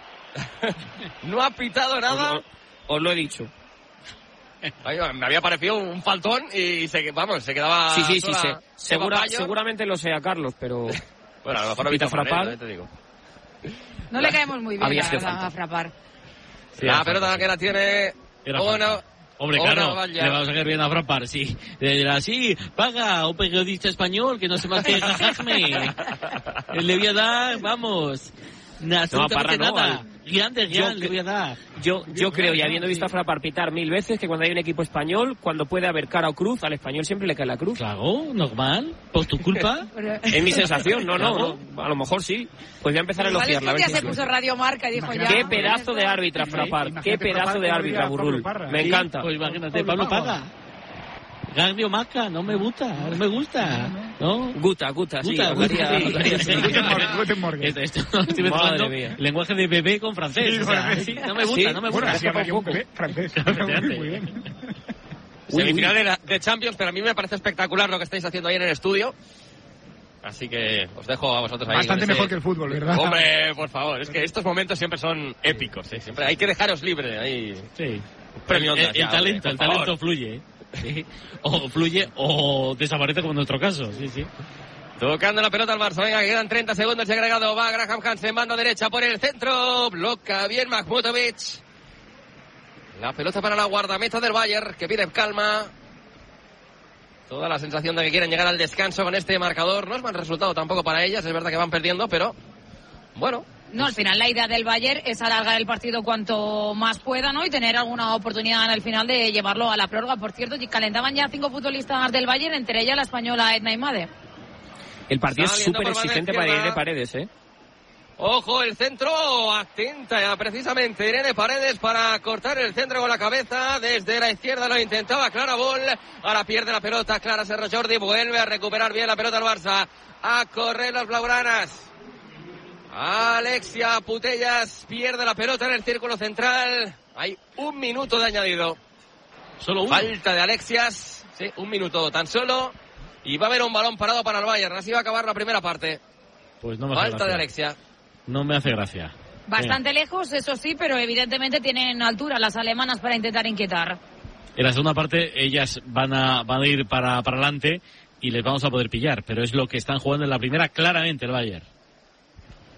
No ha pitado nada. Os, os lo he dicho. Ay, me había parecido un faltón y se, vamos, se quedaba... Sí, sí, sí, sí. Segura, Bayor. Seguramente lo sea Carlos, pero... Bueno, a lo mejor no pita frapar. ¿eh? Te digo. No le caemos muy bien Había a, falta. a frapar. Sí, la pelota que la tiene... Una... Hombre, claro, le vamos a caer bien a frapar, sí. Dirá, sí, paga un periodista español que no se más que jajarme. Le voy a dar, vamos... No, no, para no, nada. Grande, grande, le voy a dar. Yo, yo creo, y habiendo visto a Frapar pitar mil veces, que cuando hay un equipo español, cuando puede haber cara o cruz, al español siempre le cae la cruz. Claro, normal, por tu culpa. Es mi sensación, no, no, no, a lo mejor sí. Pues voy a empezar a elogiarla. Ya se puso Radio Marca y dijo ya. Qué pedazo de árbitra, Frapar, qué pedazo de árbitra, Burrul. Me encanta. Pues imagínate, Pablo Paga. Gardio Maca, no me gusta, no me gusta, ¿no? Guta, guta, sí. Guta, hablaría, sí. hablaría, sí. Guten Morgen. Esto, esto, estoy mezclando lenguaje de bebé con francés. Sí, o sea, sí, no me gusta, sí. no me Bueno, gusta. así hablaría un bebé francés. Muy bien. Semifinal de, la, de Champions, pero a mí me parece espectacular lo que estáis haciendo ahí en el estudio. Así que os dejo a vosotros ahí. Bastante ese... mejor que el fútbol, ¿verdad? Hombre, por favor, es que estos momentos siempre son épicos. ¿eh? Siempre hay que dejaros libre ahí. Sí. Premio el, el, ya, el talento, hombre, el talento fluye. Sí. O fluye o desaparece como en nuestro caso. Sí, sí. Tocando la pelota al Barça. Venga, quedan treinta segundos de agregado. Va Graham Hansen, mano derecha por el centro. Bloca bien Mahmutovic. La pelota para la guardameta del Bayern, que pide calma. Toda la sensación de que quieren llegar al descanso con este marcador. No es mal resultado tampoco para ellas. Es verdad que van perdiendo, pero bueno. No, al final la idea del Bayern es alargar el partido cuanto más pueda, ¿no? Y tener alguna oportunidad en el final de llevarlo a la prórroga. Por cierto, calentaban ya cinco futbolistas del Bayern, entre ellas la española Edna Imade. El partido es Saliendo súper por exigente Valencia, para Irene Paredes, ¿eh? Ojo, el centro, atenta precisamente Irene Paredes para cortar el centro con la cabeza. Desde la izquierda lo intentaba Clara Boll. Ahora pierde la pelota, Clara Serra Jordi vuelve a recuperar bien la pelota al Barça. A correr las blaugranas. Alexia Putellas pierde la pelota en el círculo central. Hay un minuto de añadido. Solo uno. Falta de Alexias. Sí, un minuto tan solo. Y va a haber un balón parado para el Bayern. Así va a acabar la primera parte. Pues no me hace Falta gracia. de Alexia. No me hace gracia. Bastante Venga. Lejos, eso sí, pero evidentemente tienen altura las alemanas para intentar inquietar. En la segunda parte ellas van a, van a ir para, para adelante y les vamos a poder pillar. Pero es lo que están jugando en la primera claramente el Bayern.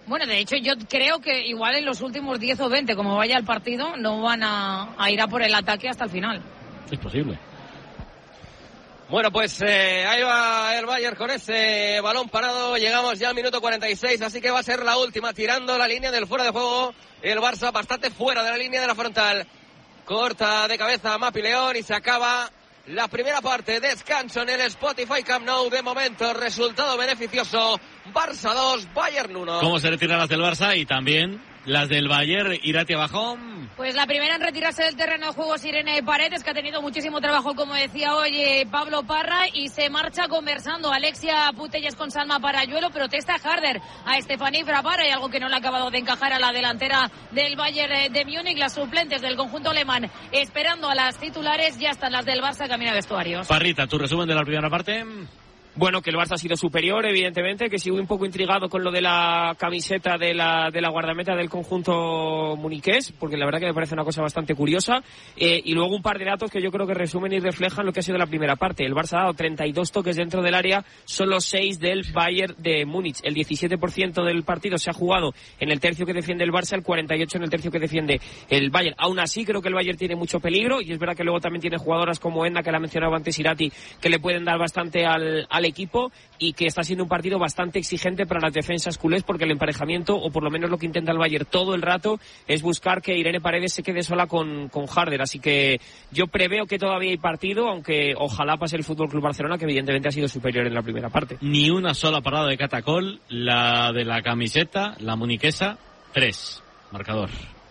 Bueno, de hecho yo creo que igual en los últimos diez o veinte, como vaya el partido, no van a, a ir a por el ataque hasta el final. Es posible. Bueno, pues eh, ahí va el Bayern con ese balón parado. Llegamos ya al minuto cuarenta y seis, así que va a ser la última, tirando la línea del fuera de juego. El Barça bastante fuera de la línea de la frontal. Corta de cabeza a Mapi León y se acaba la primera parte. Descanso en el Spotify Camp Nou. De momento, resultado beneficioso. Barça dos, Bayern uno. ¿Cómo se retiran las del Barça? Y también las del Bayern, Irati abajo. Pues la primera en retirarse del terreno de juego es Irene Paredes, que ha tenido muchísimo trabajo, como decía hoy eh, Pablo Parra, y se marcha conversando Alexia Putellas con Salma Parayuelo. Protesta Harder a Estefaní Frappart, hay algo que no le ha acabado de encajar a la delantera del Bayern de Múnich. Las suplentes del conjunto alemán esperando a las titulares, ya están las del Barça camino a vestuarios. Parrita, tu resumen de la primera parte. Bueno, que el Barça ha sido superior, evidentemente, que sigo un poco intrigado con lo de la camiseta de la, de la guardameta del conjunto muniqués, porque la verdad que me parece una cosa bastante curiosa. Eh, y luego un par de datos que yo creo que resumen y reflejan lo que ha sido la primera parte. El Barça ha dado treinta y dos toques dentro del área, solo seis del Bayern de Múnich. El diecisiete por ciento del partido se ha jugado en el tercio que defiende el Barça, el cuarenta y ocho por ciento en el tercio que defiende el Bayern. Aún así, creo que el Bayern tiene mucho peligro, y es verdad que luego también tiene jugadoras como Enda, que la mencionaba antes Irati, que le pueden dar bastante al, al equipo, y que está siendo un partido bastante exigente para las defensas culés, porque el emparejamiento, o por lo menos lo que intenta el Bayern todo el rato, es buscar que Irene Paredes se quede sola con, con Harder. Así que yo preveo que todavía hay partido, aunque ojalá pase el F C Barcelona, que evidentemente ha sido superior en la primera parte. Ni una sola parada de Catacol, la de la camiseta, la muniquesa, tres. Marcador.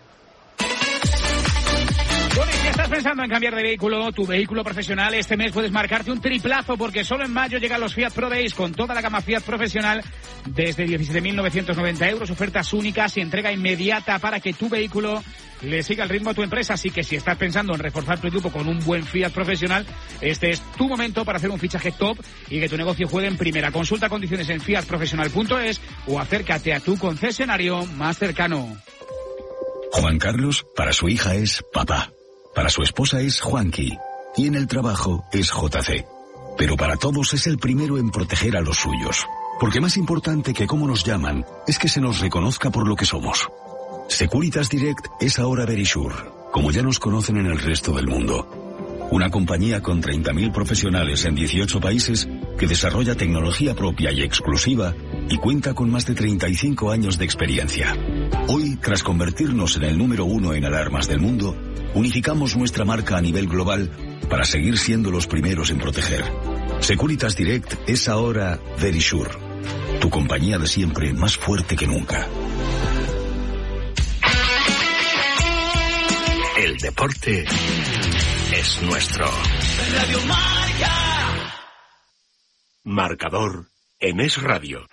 Bueno, y si estás pensando en cambiar de vehículo, tu vehículo profesional, este mes puedes marcarte un triplazo, porque solo en mayo llegan los Fiat Pro Days con toda la gama Fiat profesional desde diecisiete mil novecientos noventa euros, ofertas únicas y entrega inmediata para que tu vehículo le siga el ritmo a tu empresa. Así que si estás pensando en reforzar tu equipo con un buen Fiat profesional, este es tu momento para hacer un fichaje top y que tu negocio juegue en primera. Consulta condiciones en fiat profesional punto es o acércate a tu concesionario más cercano. Juan Carlos, para su hija es papá. Para su esposa es Juanqui, y en el trabajo es J C. Pero para todos es el primero en proteger a los suyos. Porque más importante que cómo nos llaman, es que se nos reconozca por lo que somos. Securitas Direct es ahora Verisure, como ya nos conocen en el resto del mundo. Una compañía con treinta mil profesionales en dieciocho países que desarrolla tecnología propia y exclusiva y cuenta con más de treinta y cinco años de experiencia. Hoy, tras convertirnos en el número uno en alarmas del mundo, unificamos nuestra marca a nivel global para seguir siendo los primeros en proteger. Securitas Direct es ahora Verisure, tu compañía de siempre más fuerte que nunca. El deporte es nuestro. Radio Marca. Marcador en Es Radio.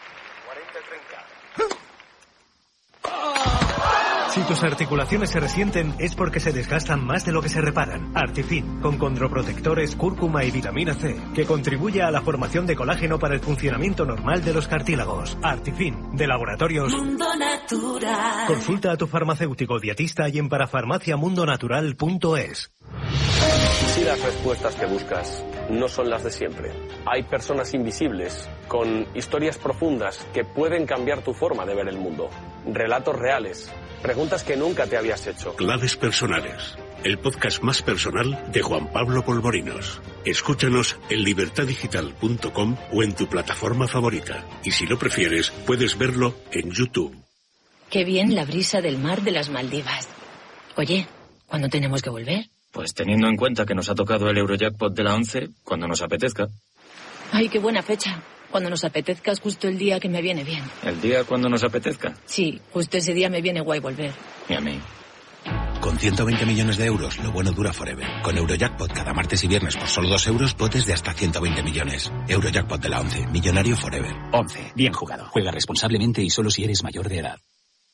Si tus articulaciones se resienten es porque se desgastan más de lo que se reparan. Artifin, con condroprotectores, cúrcuma y vitamina C, que contribuye a la formación de colágeno para el funcionamiento normal de los cartílagos. Artifin, de Laboratorios Mundo Natural. Consulta a tu farmacéutico dietista y en parafarmaciamundonatural punto es. Si las respuestas que buscas no son las de siempre, hay personas invisibles con historias profundas que pueden cambiar tu forma de ver el mundo. Relatos reales, preguntas que nunca te habías hecho. Claves personales, el podcast más personal de Juan Pablo Polvorinos. Escúchanos en libertad digital punto com o en tu plataforma favorita. Y si lo prefieres, puedes verlo en YouTube. Qué bien la brisa del mar de las Maldivas. Oye, ¿cuándo tenemos que volver? Pues teniendo en cuenta que nos ha tocado el Eurojackpot de la once, cuando nos apetezca. Ay, qué buena fecha. Cuando nos apetezca es justo el día que me viene bien. ¿El día cuando nos apetezca? Sí, justo ese día me viene guay volver. Y a mí. Con ciento veinte millones de euros, lo bueno dura forever. Con Eurojackpot cada martes y viernes por solo dos euros, botes de hasta ciento veinte millones. Eurojackpot de la once, millonario forever. once, bien jugado. Juega responsablemente y solo si eres mayor de edad.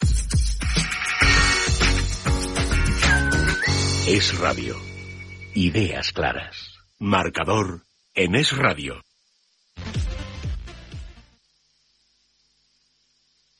Es Radio. Ideas claras. Marcador en Es Radio.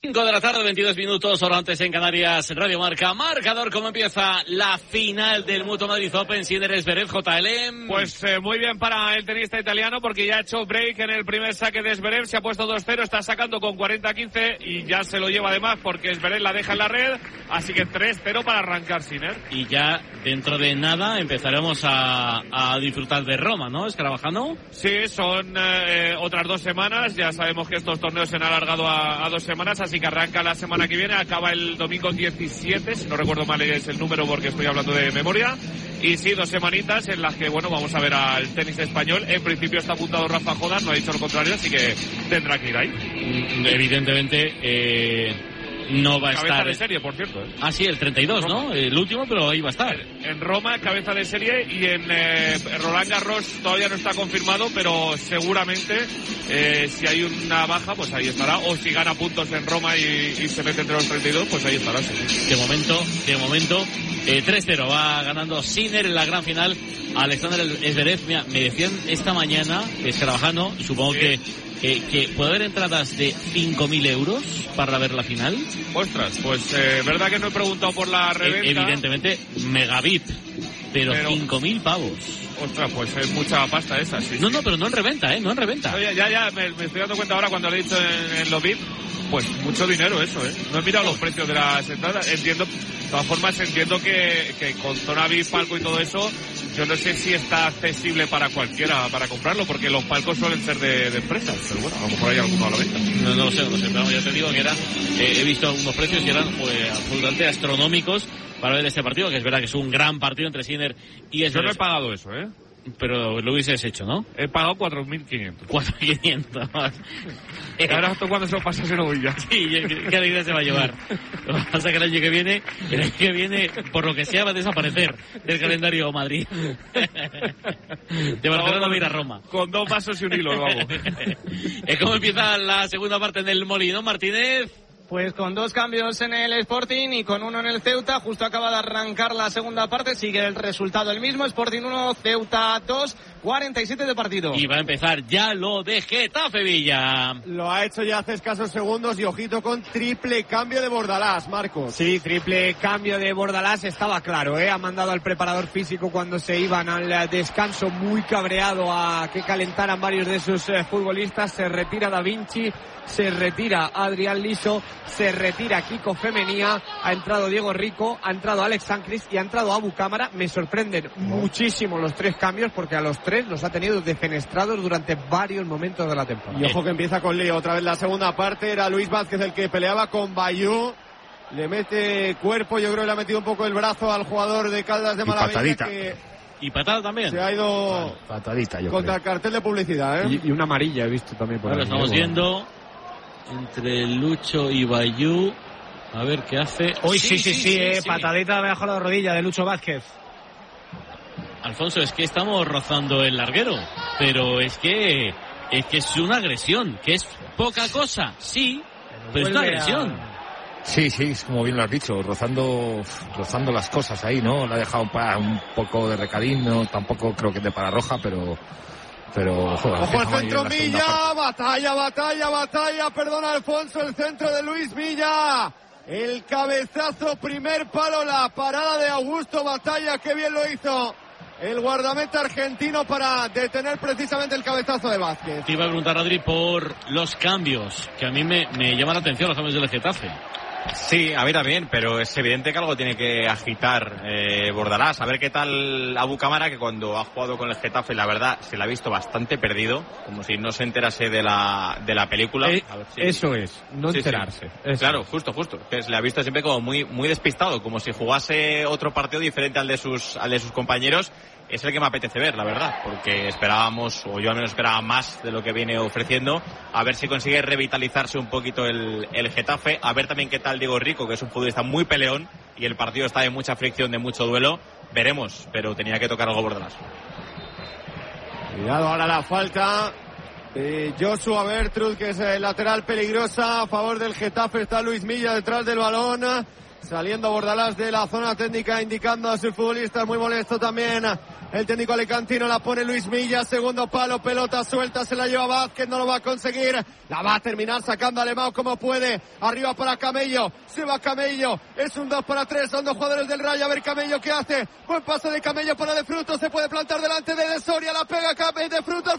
cinco de la tarde, veintidós minutos, hora antes en Canarias, Radio Marca. Marcador, ¿cómo empieza la final del Mutua Madrid Open? Sinner Zverev, J L. Pues eh, muy bien para el tenista italiano, porque ya ha hecho break en el primer saque de Zverev, se ha puesto dos cero, está sacando con cuarenta a quince y ya se lo lleva además porque Zverev la deja en la red, así que tres cero para arrancar Sinner. Y ya dentro de nada empezaremos a, a disfrutar de Roma, ¿no, Escarabajano? Sí, son eh, otras dos semanas, ya sabemos que estos torneos se han alargado a, a dos semanas, así que arranca la semana que viene, acaba el domingo diecisiete, si no recuerdo mal es el número porque estoy hablando de memoria, y sí, dos semanitas en las que, bueno, vamos a ver al tenis español. En principio está apuntado Rafa Jodas, no ha dicho lo contrario, así que tendrá que ir ahí. Evidentemente, eh... no va a cabeza estar. Cabeza de serie, por cierto. ¿eh? Ah, sí, el treinta y dos, ¿no? El último, pero ahí va a estar. En Roma, cabeza de serie, y en eh, Roland Garros todavía no está confirmado, pero seguramente eh, si hay una baja, pues ahí estará. O si gana puntos en Roma y, y se mete entre los treinta y dos, pues ahí estará. Sí. De momento, de momento, eh, tres cero va ganando Sinner en la gran final. Alexander Zverev, mira, me decían esta mañana, Escarabajano, supongo sí. que Eh, que puede haber entradas de cinco mil euros para ver la final. Ostras, pues eh, verdad que no he preguntado por la reventa. Eh, evidentemente, mega V I P, pero, pero cinco mil pavos. Ostras, pues es mucha pasta esa, sí. No, sí. no, pero no en reventa, ¿eh? No en reventa. No, ya, ya, ya me, me estoy dando cuenta ahora cuando lo he dicho en, en los V I P. Pues mucho dinero eso, ¿eh? No he mirado los precios de las entradas. Entiendo, de todas formas, entiendo que, que con zona V I P, palco y todo eso, yo no sé si está accesible para cualquiera para comprarlo, porque los palcos suelen ser de, de empresas. Pero bueno, a lo mejor hay alguno a la venta. No, no lo sé, no lo sé. Pero ya te digo que eran, eh, he visto algunos precios que eran pues, absolutamente astronómicos para ver este partido, que es verdad que es un gran partido entre Sinner y Zverev. Yo no he pagado eso, ¿eh? Pero lo hubieses hecho, ¿no? He pagado cuatro mil quinientos. cuatro mil quinientos. Ahora esto cuando se lo pasa se lo voy ya. Sí, qué alegría se va a llevar. Lo que pasa es que el año que viene, el año que viene, por lo que sea, va a desaparecer del calendario Madrid. De Barcelona va a ir a Roma. Con dos pasos y un hilo lo hago. ¿Cómo empieza la segunda parte del Molino, Martínez? Pues con dos cambios en el Sporting y con uno en el Ceuta, justo acaba de arrancar la segunda parte, sigue el resultado el mismo, Sporting uno, Ceuta dos, cuarenta y siete de partido. Y va a empezar ya lo de Getafe Villa. Lo ha hecho ya hace escasos segundos y ojito con triple cambio de Bordalás, Marcos. Sí, triple cambio de Bordalás, estaba claro, ¿eh? Ha mandado al preparador físico cuando se iban al descanso muy cabreado a que calentaran varios de sus eh, futbolistas, se retira Da Vinci, se retira Adrián Liso, se retira Kiko Femenía, ha entrado Diego Rico, ha entrado Alex Sancris y ha entrado Abu Cámara. Me sorprenden muchísimo los tres cambios porque a los tres los ha tenido defenestrados durante varios momentos de la temporada. Y ojo que empieza con lío otra vez la segunda parte, era Luis Vázquez el que peleaba con Bayú, le mete cuerpo, yo creo que le ha metido un poco el brazo al jugador de Caldas de Malavella que y patada también. Se ha ido patadita, yo contra creo. el cartel de publicidad, ¿eh? Y, y una amarilla he visto también por ahí. Ahora estamos viendo entre Lucho y Bayú. A ver qué hace. Uy, sí, sí, sí, sí, sí, eh, sí. Patadita debajo de la rodilla de Lucho Vázquez. Alfonso, es que estamos rozando el larguero, pero es que es que es una agresión, que es poca cosa, sí, pero es una agresión. A... Sí, sí, es como bien lo has dicho, rozando rozando las cosas ahí, ¿no? Le ha dejado un, un poco de recadín, no, tampoco creo que de para roja, pero pero joder, ojo al centro Villa, batalla, batalla, batalla, perdona Alfonso, el centro de Luis Villa, el cabezazo, primer palo, la parada de Augusto Batalla, qué bien lo hizo el guardameta argentino para detener precisamente el cabezazo de Vázquez. Te iba a preguntar, Adri, por los cambios, que a mí me, me llaman la atención los cambios del Getafe. Sí, a ver, bien, pero es evidente que algo tiene que agitar eh, Bordalás. A ver qué tal Abu Cámara, que cuando ha jugado con el Getafe, la verdad, se le ha visto bastante perdido, como si no se enterase de la de la película. Eh, a ver si... Eso es, no sí, enterarse. Sí. Claro, justo, justo. Que se le ha visto siempre como muy muy despistado, como si jugase otro partido diferente al de sus al de sus compañeros. Es el que me apetece ver, la verdad, porque esperábamos, o yo al menos esperaba más de lo que viene ofreciendo, a ver si consigue revitalizarse un poquito el, el Getafe, a ver también qué tal Diego Rico, que es un futbolista muy peleón, y el partido está de mucha fricción, de mucho duelo, veremos, pero tenía que tocar algo Bordalás. Cuidado ahora la falta de Joshua Bertrud, que es el lateral peligrosa, a favor del Getafe está Luis Milla detrás del balón, saliendo Bordalás de la zona técnica, indicando a sus futbolistas, muy molesto también el técnico alicantino, la pone Luis Milla, segundo palo, pelota suelta, se la lleva Vázquez, no lo va a conseguir, la va a terminar sacando Alemão como puede, arriba para Camello, se va Camello, es un dos para tres, son dos jugadores del Rayo, a ver Camello qué hace, buen pase de Camello para De Frutos, se puede plantar delante de De Soria, la pega Camello, De Frutos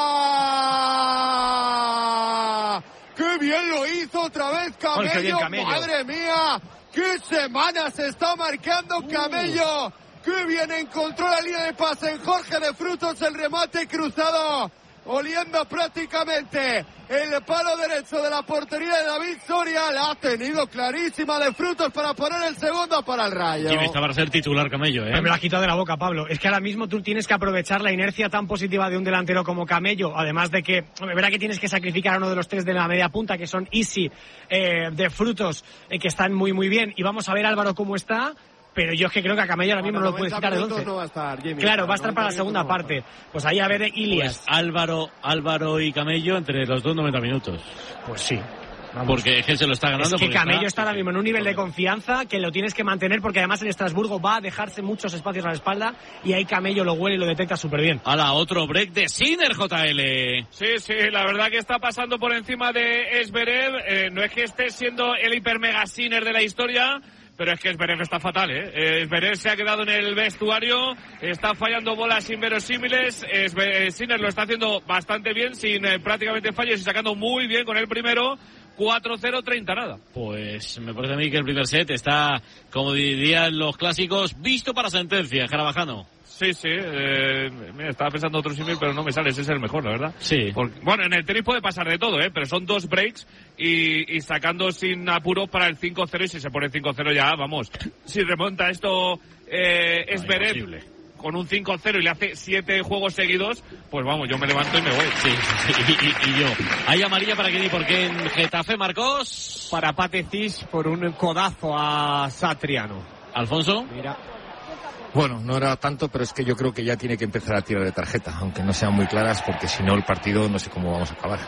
fuera. ¡Qué bien lo hizo otra vez Camello! Oh, bien, Camello. ¡Madre mía! ¡Qué semana se está marcando Camello! Uh. ¡Qué bien encontró la línea de pase en Jorge De Frutos! El remate cruzado, oliendo prácticamente el palo derecho de la portería de David Soria. La ha tenido clarísima De Frutos para poner el segundo para el Rayo. Sí, está para ser titular Camello, ¿eh? Me lo has quitado de la boca, Pablo. Es que ahora mismo tú tienes que aprovechar la inercia tan positiva de un delantero como Camello, además de que, es verdad que tienes que sacrificar a uno de los tres de la media punta, que son Isi, eh, De Frutos, eh, que están muy muy bien, y vamos a ver Álvaro cómo está. Pero yo es que creo que a Camello ahora mismo no lo puedes quitar de once. No va a estar, Jimmy, claro, va a estar para la segunda no parte. Pues ahí a ver Ilias. Pues Álvaro, Álvaro y Camello entre los dos noventa minutos. Pues sí. Vamos. Porque es que se lo está ganando. Es que Camello está... está ahora mismo en un nivel de confianza que lo tienes que mantener, porque además en Estrasburgo va a dejarse muchos espacios a la espalda y ahí Camello lo huele y lo detecta súper bien. Hala, otro break de Sinner, J L. Sí, sí, la verdad que está pasando por encima de Zverev. Eh, no es que esté siendo el hiper mega Sinner de la historia, pero es que Zverev está fatal, ¿eh? Zverev se ha quedado en el vestuario, está fallando bolas inverosímiles. Sinner lo está haciendo bastante bien, sin eh, prácticamente fallos y sacando muy bien con el primero. cuatro cero, treinta nada. Pues me parece a mí que el primer set está, como dirían los clásicos, visto para sentencia, Carabajano. Sí, sí, eh, mira, estaba pensando otro símil, pero no me sale, ese es el mejor, la verdad. Sí. Porque, bueno, en el tenis puede pasar de todo, ¿eh? Pero son dos breaks y, y sacando sin apuro para el cinco cero, y si se pone cinco cero ya, vamos. Si remonta esto eh, no, Zverev con un cinco cero y le hace siete juegos seguidos, pues vamos, yo me levanto y me voy. Sí, sí, y, y, y yo. Hay amarilla para Kenny, porque en Getafe, Marcos. Para Patecis por un codazo a Satriano. Alfonso. Mira. Bueno, no era tanto, pero es que yo creo que ya tiene que empezar a tirar de tarjeta, aunque no sean muy claras, porque si no el partido no sé cómo vamos a acabar.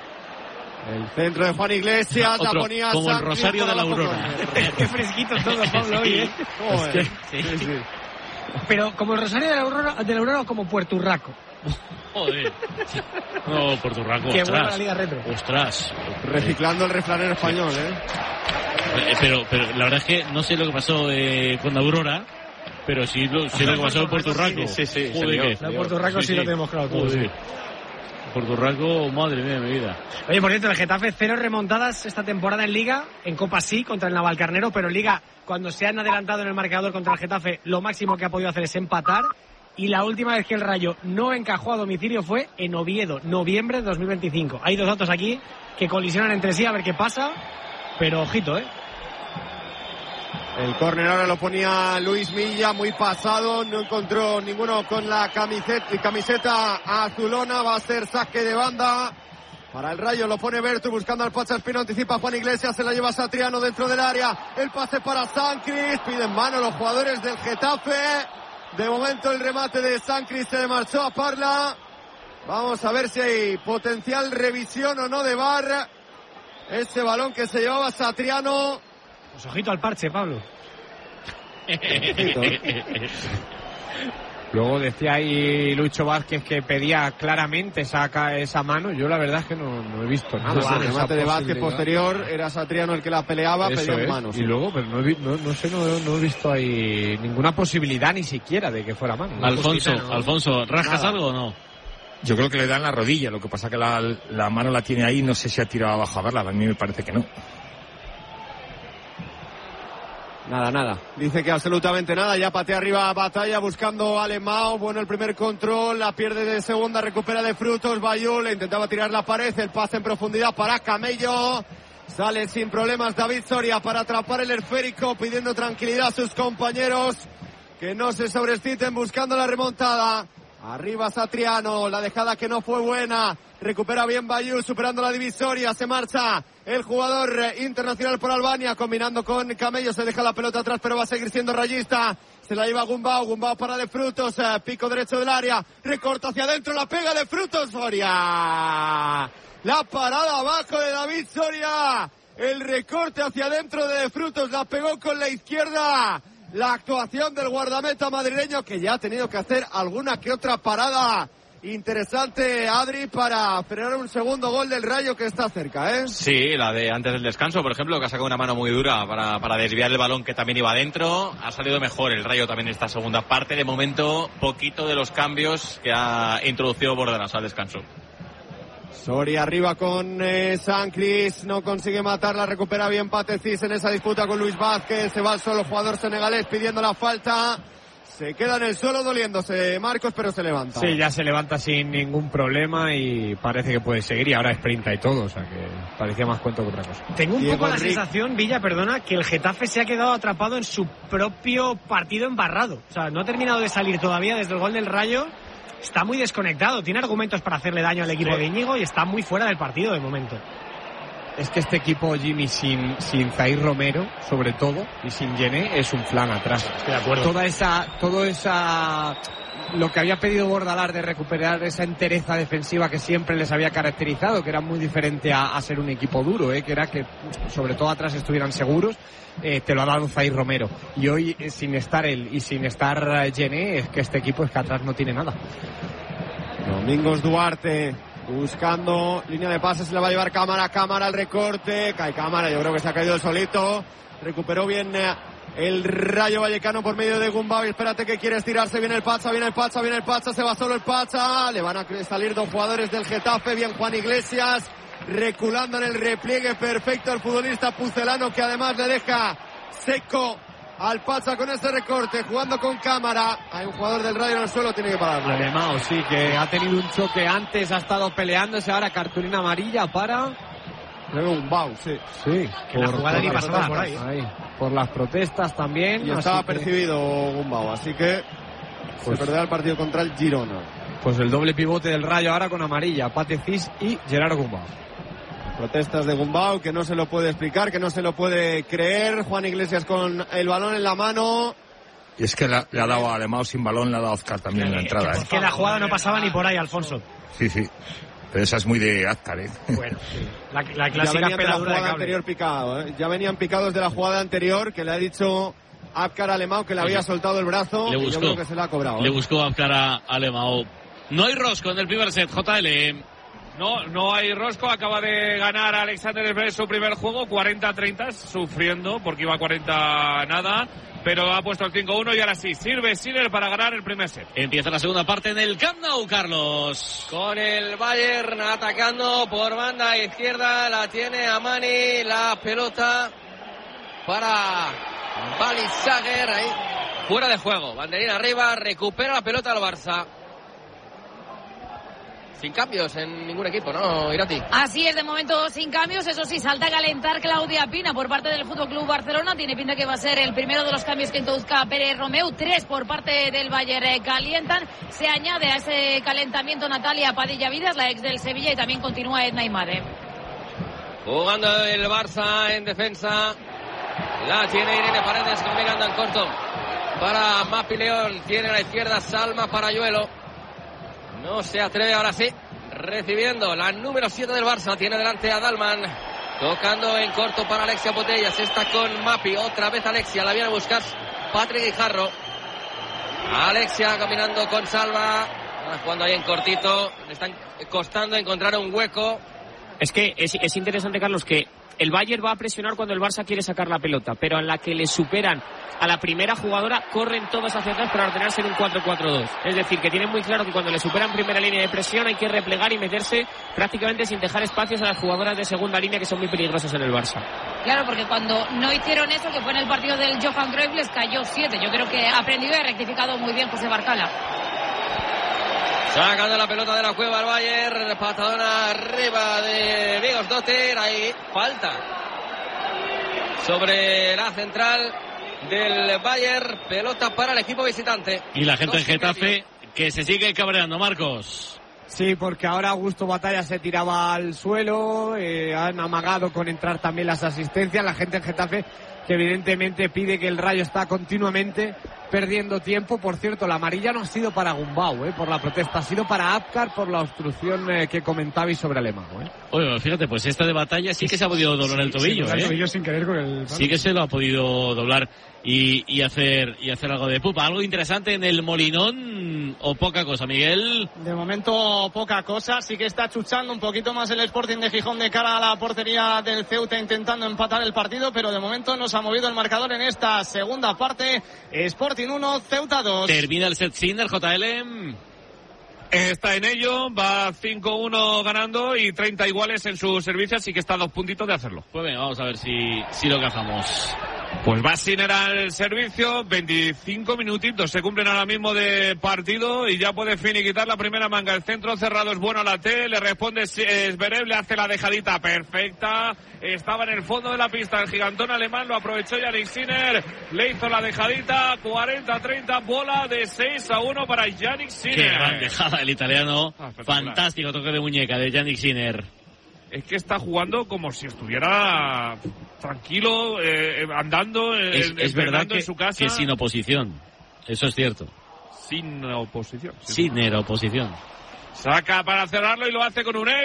El centro de Juan Iglesias, Otro, la ponía como el Rosario de la Aurora. Qué fresquito todo, Pablo, hoy, ¿eh? Joder, es que, sí, sí. Pero como el Rosario de la Aurora, de la Aurora o como Puerto Urraco. Joder. No, Puerto Urraco, que ostras. La Liga Retro. Ostras. Reciclando el refranero español, ¿eh? Pero, pero la verdad es que no sé lo que pasó eh, con Aurora, pero sí lo, sí lo que pasó en Puerto Urraco. Sí, sí, Joder, la Puerto Urraco sí, sí lo tenemos claro todo. Sí. Puerto Urraco, madre mía de mi vida. Oye, por cierto, el Getafe cero remontadas esta temporada en Liga, en Copa sí, contra el Navalcarnero, pero en Liga, cuando se han adelantado en el marcador contra el Getafe, lo máximo que ha podido hacer es empatar. Y la última vez que el Rayo no encajó a domicilio fue en Oviedo, noviembre de dos mil veinticinco. Hay dos datos aquí que colisionan entre sí, a ver qué pasa, pero ojito, ¿eh? El córner ahora lo ponía Luis Milla, muy pasado, no encontró ninguno con la camiseta, camiseta azulona, va a ser saque de banda. Para el Rayo lo pone Bertu buscando al Pacha Espino, anticipa Juan Iglesias, se la lleva Satriano dentro del área, el pase para Sancris, piden mano los jugadores del Getafe. De momento el remate de Sancris se le marchó a Parla. Vamos a ver si hay potencial revisión o no de V A R. Ese balón que se llevaba Satriano. Pues ojito al parche, Pablo. Ojito, ¿eh? Luego decía ahí Lucho Vázquez que pedía claramente esa, esa mano. Yo la verdad es que no, no he visto nada. Pues el remate de Vázquez posterior era Satriano el que la peleaba, pedía en manos. Y luego, pero no, no, no sé, no, no he visto ahí ninguna posibilidad ni siquiera de que fuera mano. Alfonso, no. Alfonso, ¿rascas nada. algo o no? Yo creo que le dan la rodilla, lo que pasa que la, la mano la tiene ahí, no sé si ha tirado abajo a verla, a mí me parece que no. Nada, nada. Dice que absolutamente nada. Ya patea arriba Batalla buscando a Alemão. Bueno, el primer control. La pierde de segunda. Recupera de Frutos. Bayul le intentaba tirar la pared. El pase en profundidad para Camello. Sale sin problemas David Soria para atrapar el esférico. Pidiendo tranquilidad a sus compañeros. Que no se sobreciten buscando la remontada. Arriba Satriano. La dejada que no fue buena. Recupera bien Bayul superando la divisoria. Se marcha el jugador internacional por Albania combinando con Camello. Se deja la pelota atrás pero va a seguir siendo rayista. Se la lleva Gumbau. Gumbau para De Frutos. Pico derecho del área. Recorta hacia adentro. La pega De Frutos. Soria. La parada abajo de David Soria. El recorte hacia adentro de De Frutos. La pegó con la izquierda. la actuación del guardameta madrileño, que ya ha tenido que hacer alguna que otra parada interesante, Adri, para frenar un segundo gol del Rayo que está cerca, ¿eh? Sí, la de antes del descanso, por ejemplo, que ha sacado una mano muy dura para, para desviar el balón que también iba adentro. Ha salido mejor el Rayo también en esta segunda parte. De momento, poquito de los cambios que ha introducido Bordalas al descanso. Soria arriba con eh, San Cris, no consigue matarla, recupera bien Patecis en esa disputa con Luis Vázquez, se va al suelo el jugador senegalés pidiendo la falta, se queda en el suelo doliéndose Marcos, pero se levanta. Sí, ya se levanta sin ningún problema y parece que puede seguir, y ahora sprinta y todo, o sea que parecía más cuento que otra cosa. Tengo un Diego poco la Enrique. sensación, Villa, perdona, que el Getafe se ha quedado atrapado en su propio partido embarrado, o sea, no ha terminado de salir todavía desde el gol del Rayo. Está muy desconectado, tiene argumentos para hacerle daño al equipo sí. de Íñigo y está muy fuera del partido de momento. Es que este equipo, Jimmy, sin, sin Zaire Romero, sobre todo, y sin Yené, es un flan atrás. Estoy de acuerdo. Toda esa, todo esa, lo que había pedido Bordalas de recuperar esa entereza defensiva que siempre les había caracterizado, que era muy diferente a, a ser un equipo duro, ¿eh? Que era que, sobre todo atrás, estuvieran seguros. Eh, te lo ha dado Zaire Romero. Y hoy, eh, sin estar él y sin estar eh, Yené, es que este equipo es que atrás no tiene nada. Domingos Duarte buscando línea de pases, se la va a llevar Cámara, Cámara al recorte, cae Cámara, yo creo que se ha caído el solito, recuperó bien eh, el Rayo Vallecano por medio de Gumbau, y espérate que quiere estirarse, viene el Pacha, viene el Pacha, viene el Pacha, se va solo el Pacha, le van a salir dos jugadores del Getafe, bien Juan Iglesias, reculando en el repliegue perfecto el futbolista pucelano, que además le deja seco al Pacha con ese recorte, jugando con Cámara. Hay un jugador del Rayo en el suelo, tiene que pararlo. Alemão, sí, que ha tenido un choque antes, ha estado peleándose, ahora cartulina amarilla para... Luego un Bau, sí. Sí, que la jugada ni pasaba por ahí. ahí. Por las protestas también. Y estaba que... percibido Gumbau, así que pues, se perderá el partido contra el Girona. Pues el doble pivote del Rayo ahora con amarilla, Patecis y Gerard Gumbau. Protestas de Gumbau, que no se lo puede explicar, que no se lo puede creer. Juan Iglesias con el balón en la mano. Y es que le, le ha dado a Alemão sin balón, le ha dado a Azcar también en la entrada. Es ¿eh? que la jugada no pasaba ni por ahí, Alfonso. Sí, sí. Pero esa es muy de Azcar, ¿eh? Bueno, sí. La, la ya clásica venían de la peladura de jugada cable. anterior picado, ¿eh? Ya venían picados de la jugada anterior, que le ha dicho Azcar a Alemão que le había soltado el brazo. Le buscó, y yo creo que se la ha cobrado. Le ¿eh? buscó Azcar a Alemão. No hay rosco en el primer set, J L. No, no hay rosco. Acaba de ganar Alexander Zverev su primer juego, cuarenta a treinta, sufriendo porque iba a cuarenta nada, pero ha puesto el cinco uno y ahora sí, sirve Sinner para ganar el primer set. Empieza la segunda parte en el Camp Nou, Carlos. Con el Bayern atacando por banda izquierda, la tiene Amani, la pelota para Balisager, ahí fuera de juego, banderín arriba, recupera la pelota al Barça. Sin cambios en ningún equipo, ¿no, Irati? Así es, de momento sin cambios. Eso sí, salta a calentar Claudia Pina por parte del Fútbol Club Barcelona. Tiene pinta que va a ser el primero de los cambios que introduzca Pérez Romeu. Tres por parte del Bayern calientan. Se añade a ese calentamiento Natalia Padilla Vidas, la ex del Sevilla, y también continúa Edna Imade. Jugando el Barça en defensa. La tiene Irene Paredes combinando en corto para Mapi León. Tiene a la izquierda Salma Parayuelo. No se atreve, ahora sí, recibiendo la número siete del Barça, tiene delante a Dalman, tocando en corto para Alexia Botellas, está con Mapi, otra vez Alexia, la viene a buscar Patrick Guijarro, Alexia caminando con Salva, jugando ahí en cortito, le están costando encontrar un hueco. Es que es, es interesante, Carlos, que el Bayern va a presionar cuando el Barça quiere sacar la pelota, pero en la que le superan a la primera jugadora, corren todos hacia atrás para ordenarse en un cuatro cuatro dos. Es decir, que tienen muy claro que cuando le superan primera línea de presión hay que replegar y meterse prácticamente sin dejar espacios a las jugadoras de segunda línea, que son muy peligrosas en el Barça. Claro, porque cuando no hicieron eso, que fue en el partido del Johan Cruyff, les cayó siete. Yo creo que ha aprendido y ha rectificado muy bien José Barcala. Sacando la pelota de la cueva al Bayern, patadona arriba de Vigos Dotter, ahí falta sobre la central del Bayern, pelota para el equipo visitante. Y la gente en Getafe que se sigue cabreando, Marcos. Sí, porque ahora Augusto Batalla se tiraba al suelo, eh, han amagado con entrar también las asistencias, la gente en Getafe que evidentemente pide que el Rayo está continuamente perdiendo tiempo. Por cierto, la amarilla no ha sido para Gumbau, ¿eh? por la protesta, ha sido para Apcar por la obstrucción eh, que comentabais sobre Alemão. ¿eh? Oye, fíjate, pues esta de Batalla sí que se ha podido doblar el tobillo. Sí, ¿eh? el tobillo sin querer con el... Sí que se lo ha podido doblar y, y hacer y hacer algo de pupa. Algo interesante en el Molinón o poca cosa, Miguel. De momento poca cosa, sí que está chuchando un poquito más el Sporting de Gijón de cara a la portería del Ceuta intentando empatar el partido, pero de momento no se ha movido el marcador en esta segunda parte. Sporting uno, Ceuta dos. Termina el set Sinner, J L. Está en ello, va cinco uno ganando y treinta iguales en su servicio, así que está a dos puntitos de hacerlo. Pues venga, vamos a ver si, si lo cazamos. Pues va Sinner al servicio, veinticinco minutitos se cumplen ahora mismo de partido y ya puede finiquitar la primera manga. El centro cerrado es bueno a la T, le responde Zverev, le hace la dejadita perfecta, estaba en el fondo de la pista el gigantón alemán, lo aprovechó Yannick Sinner, le hizo la dejadita, cuarenta a treinta, bola de seis a uno para Yannick Sinner. Qué gran dejada el italiano, ah, fantástico toque de muñeca de Yannick Sinner. Es que está jugando como si estuviera tranquilo, eh, andando, eh, es, es verdad que, en su casa. Que sin oposición, eso es cierto. Sin oposición. Sin, sin oposición. Saca para cerrarlo y lo hace con un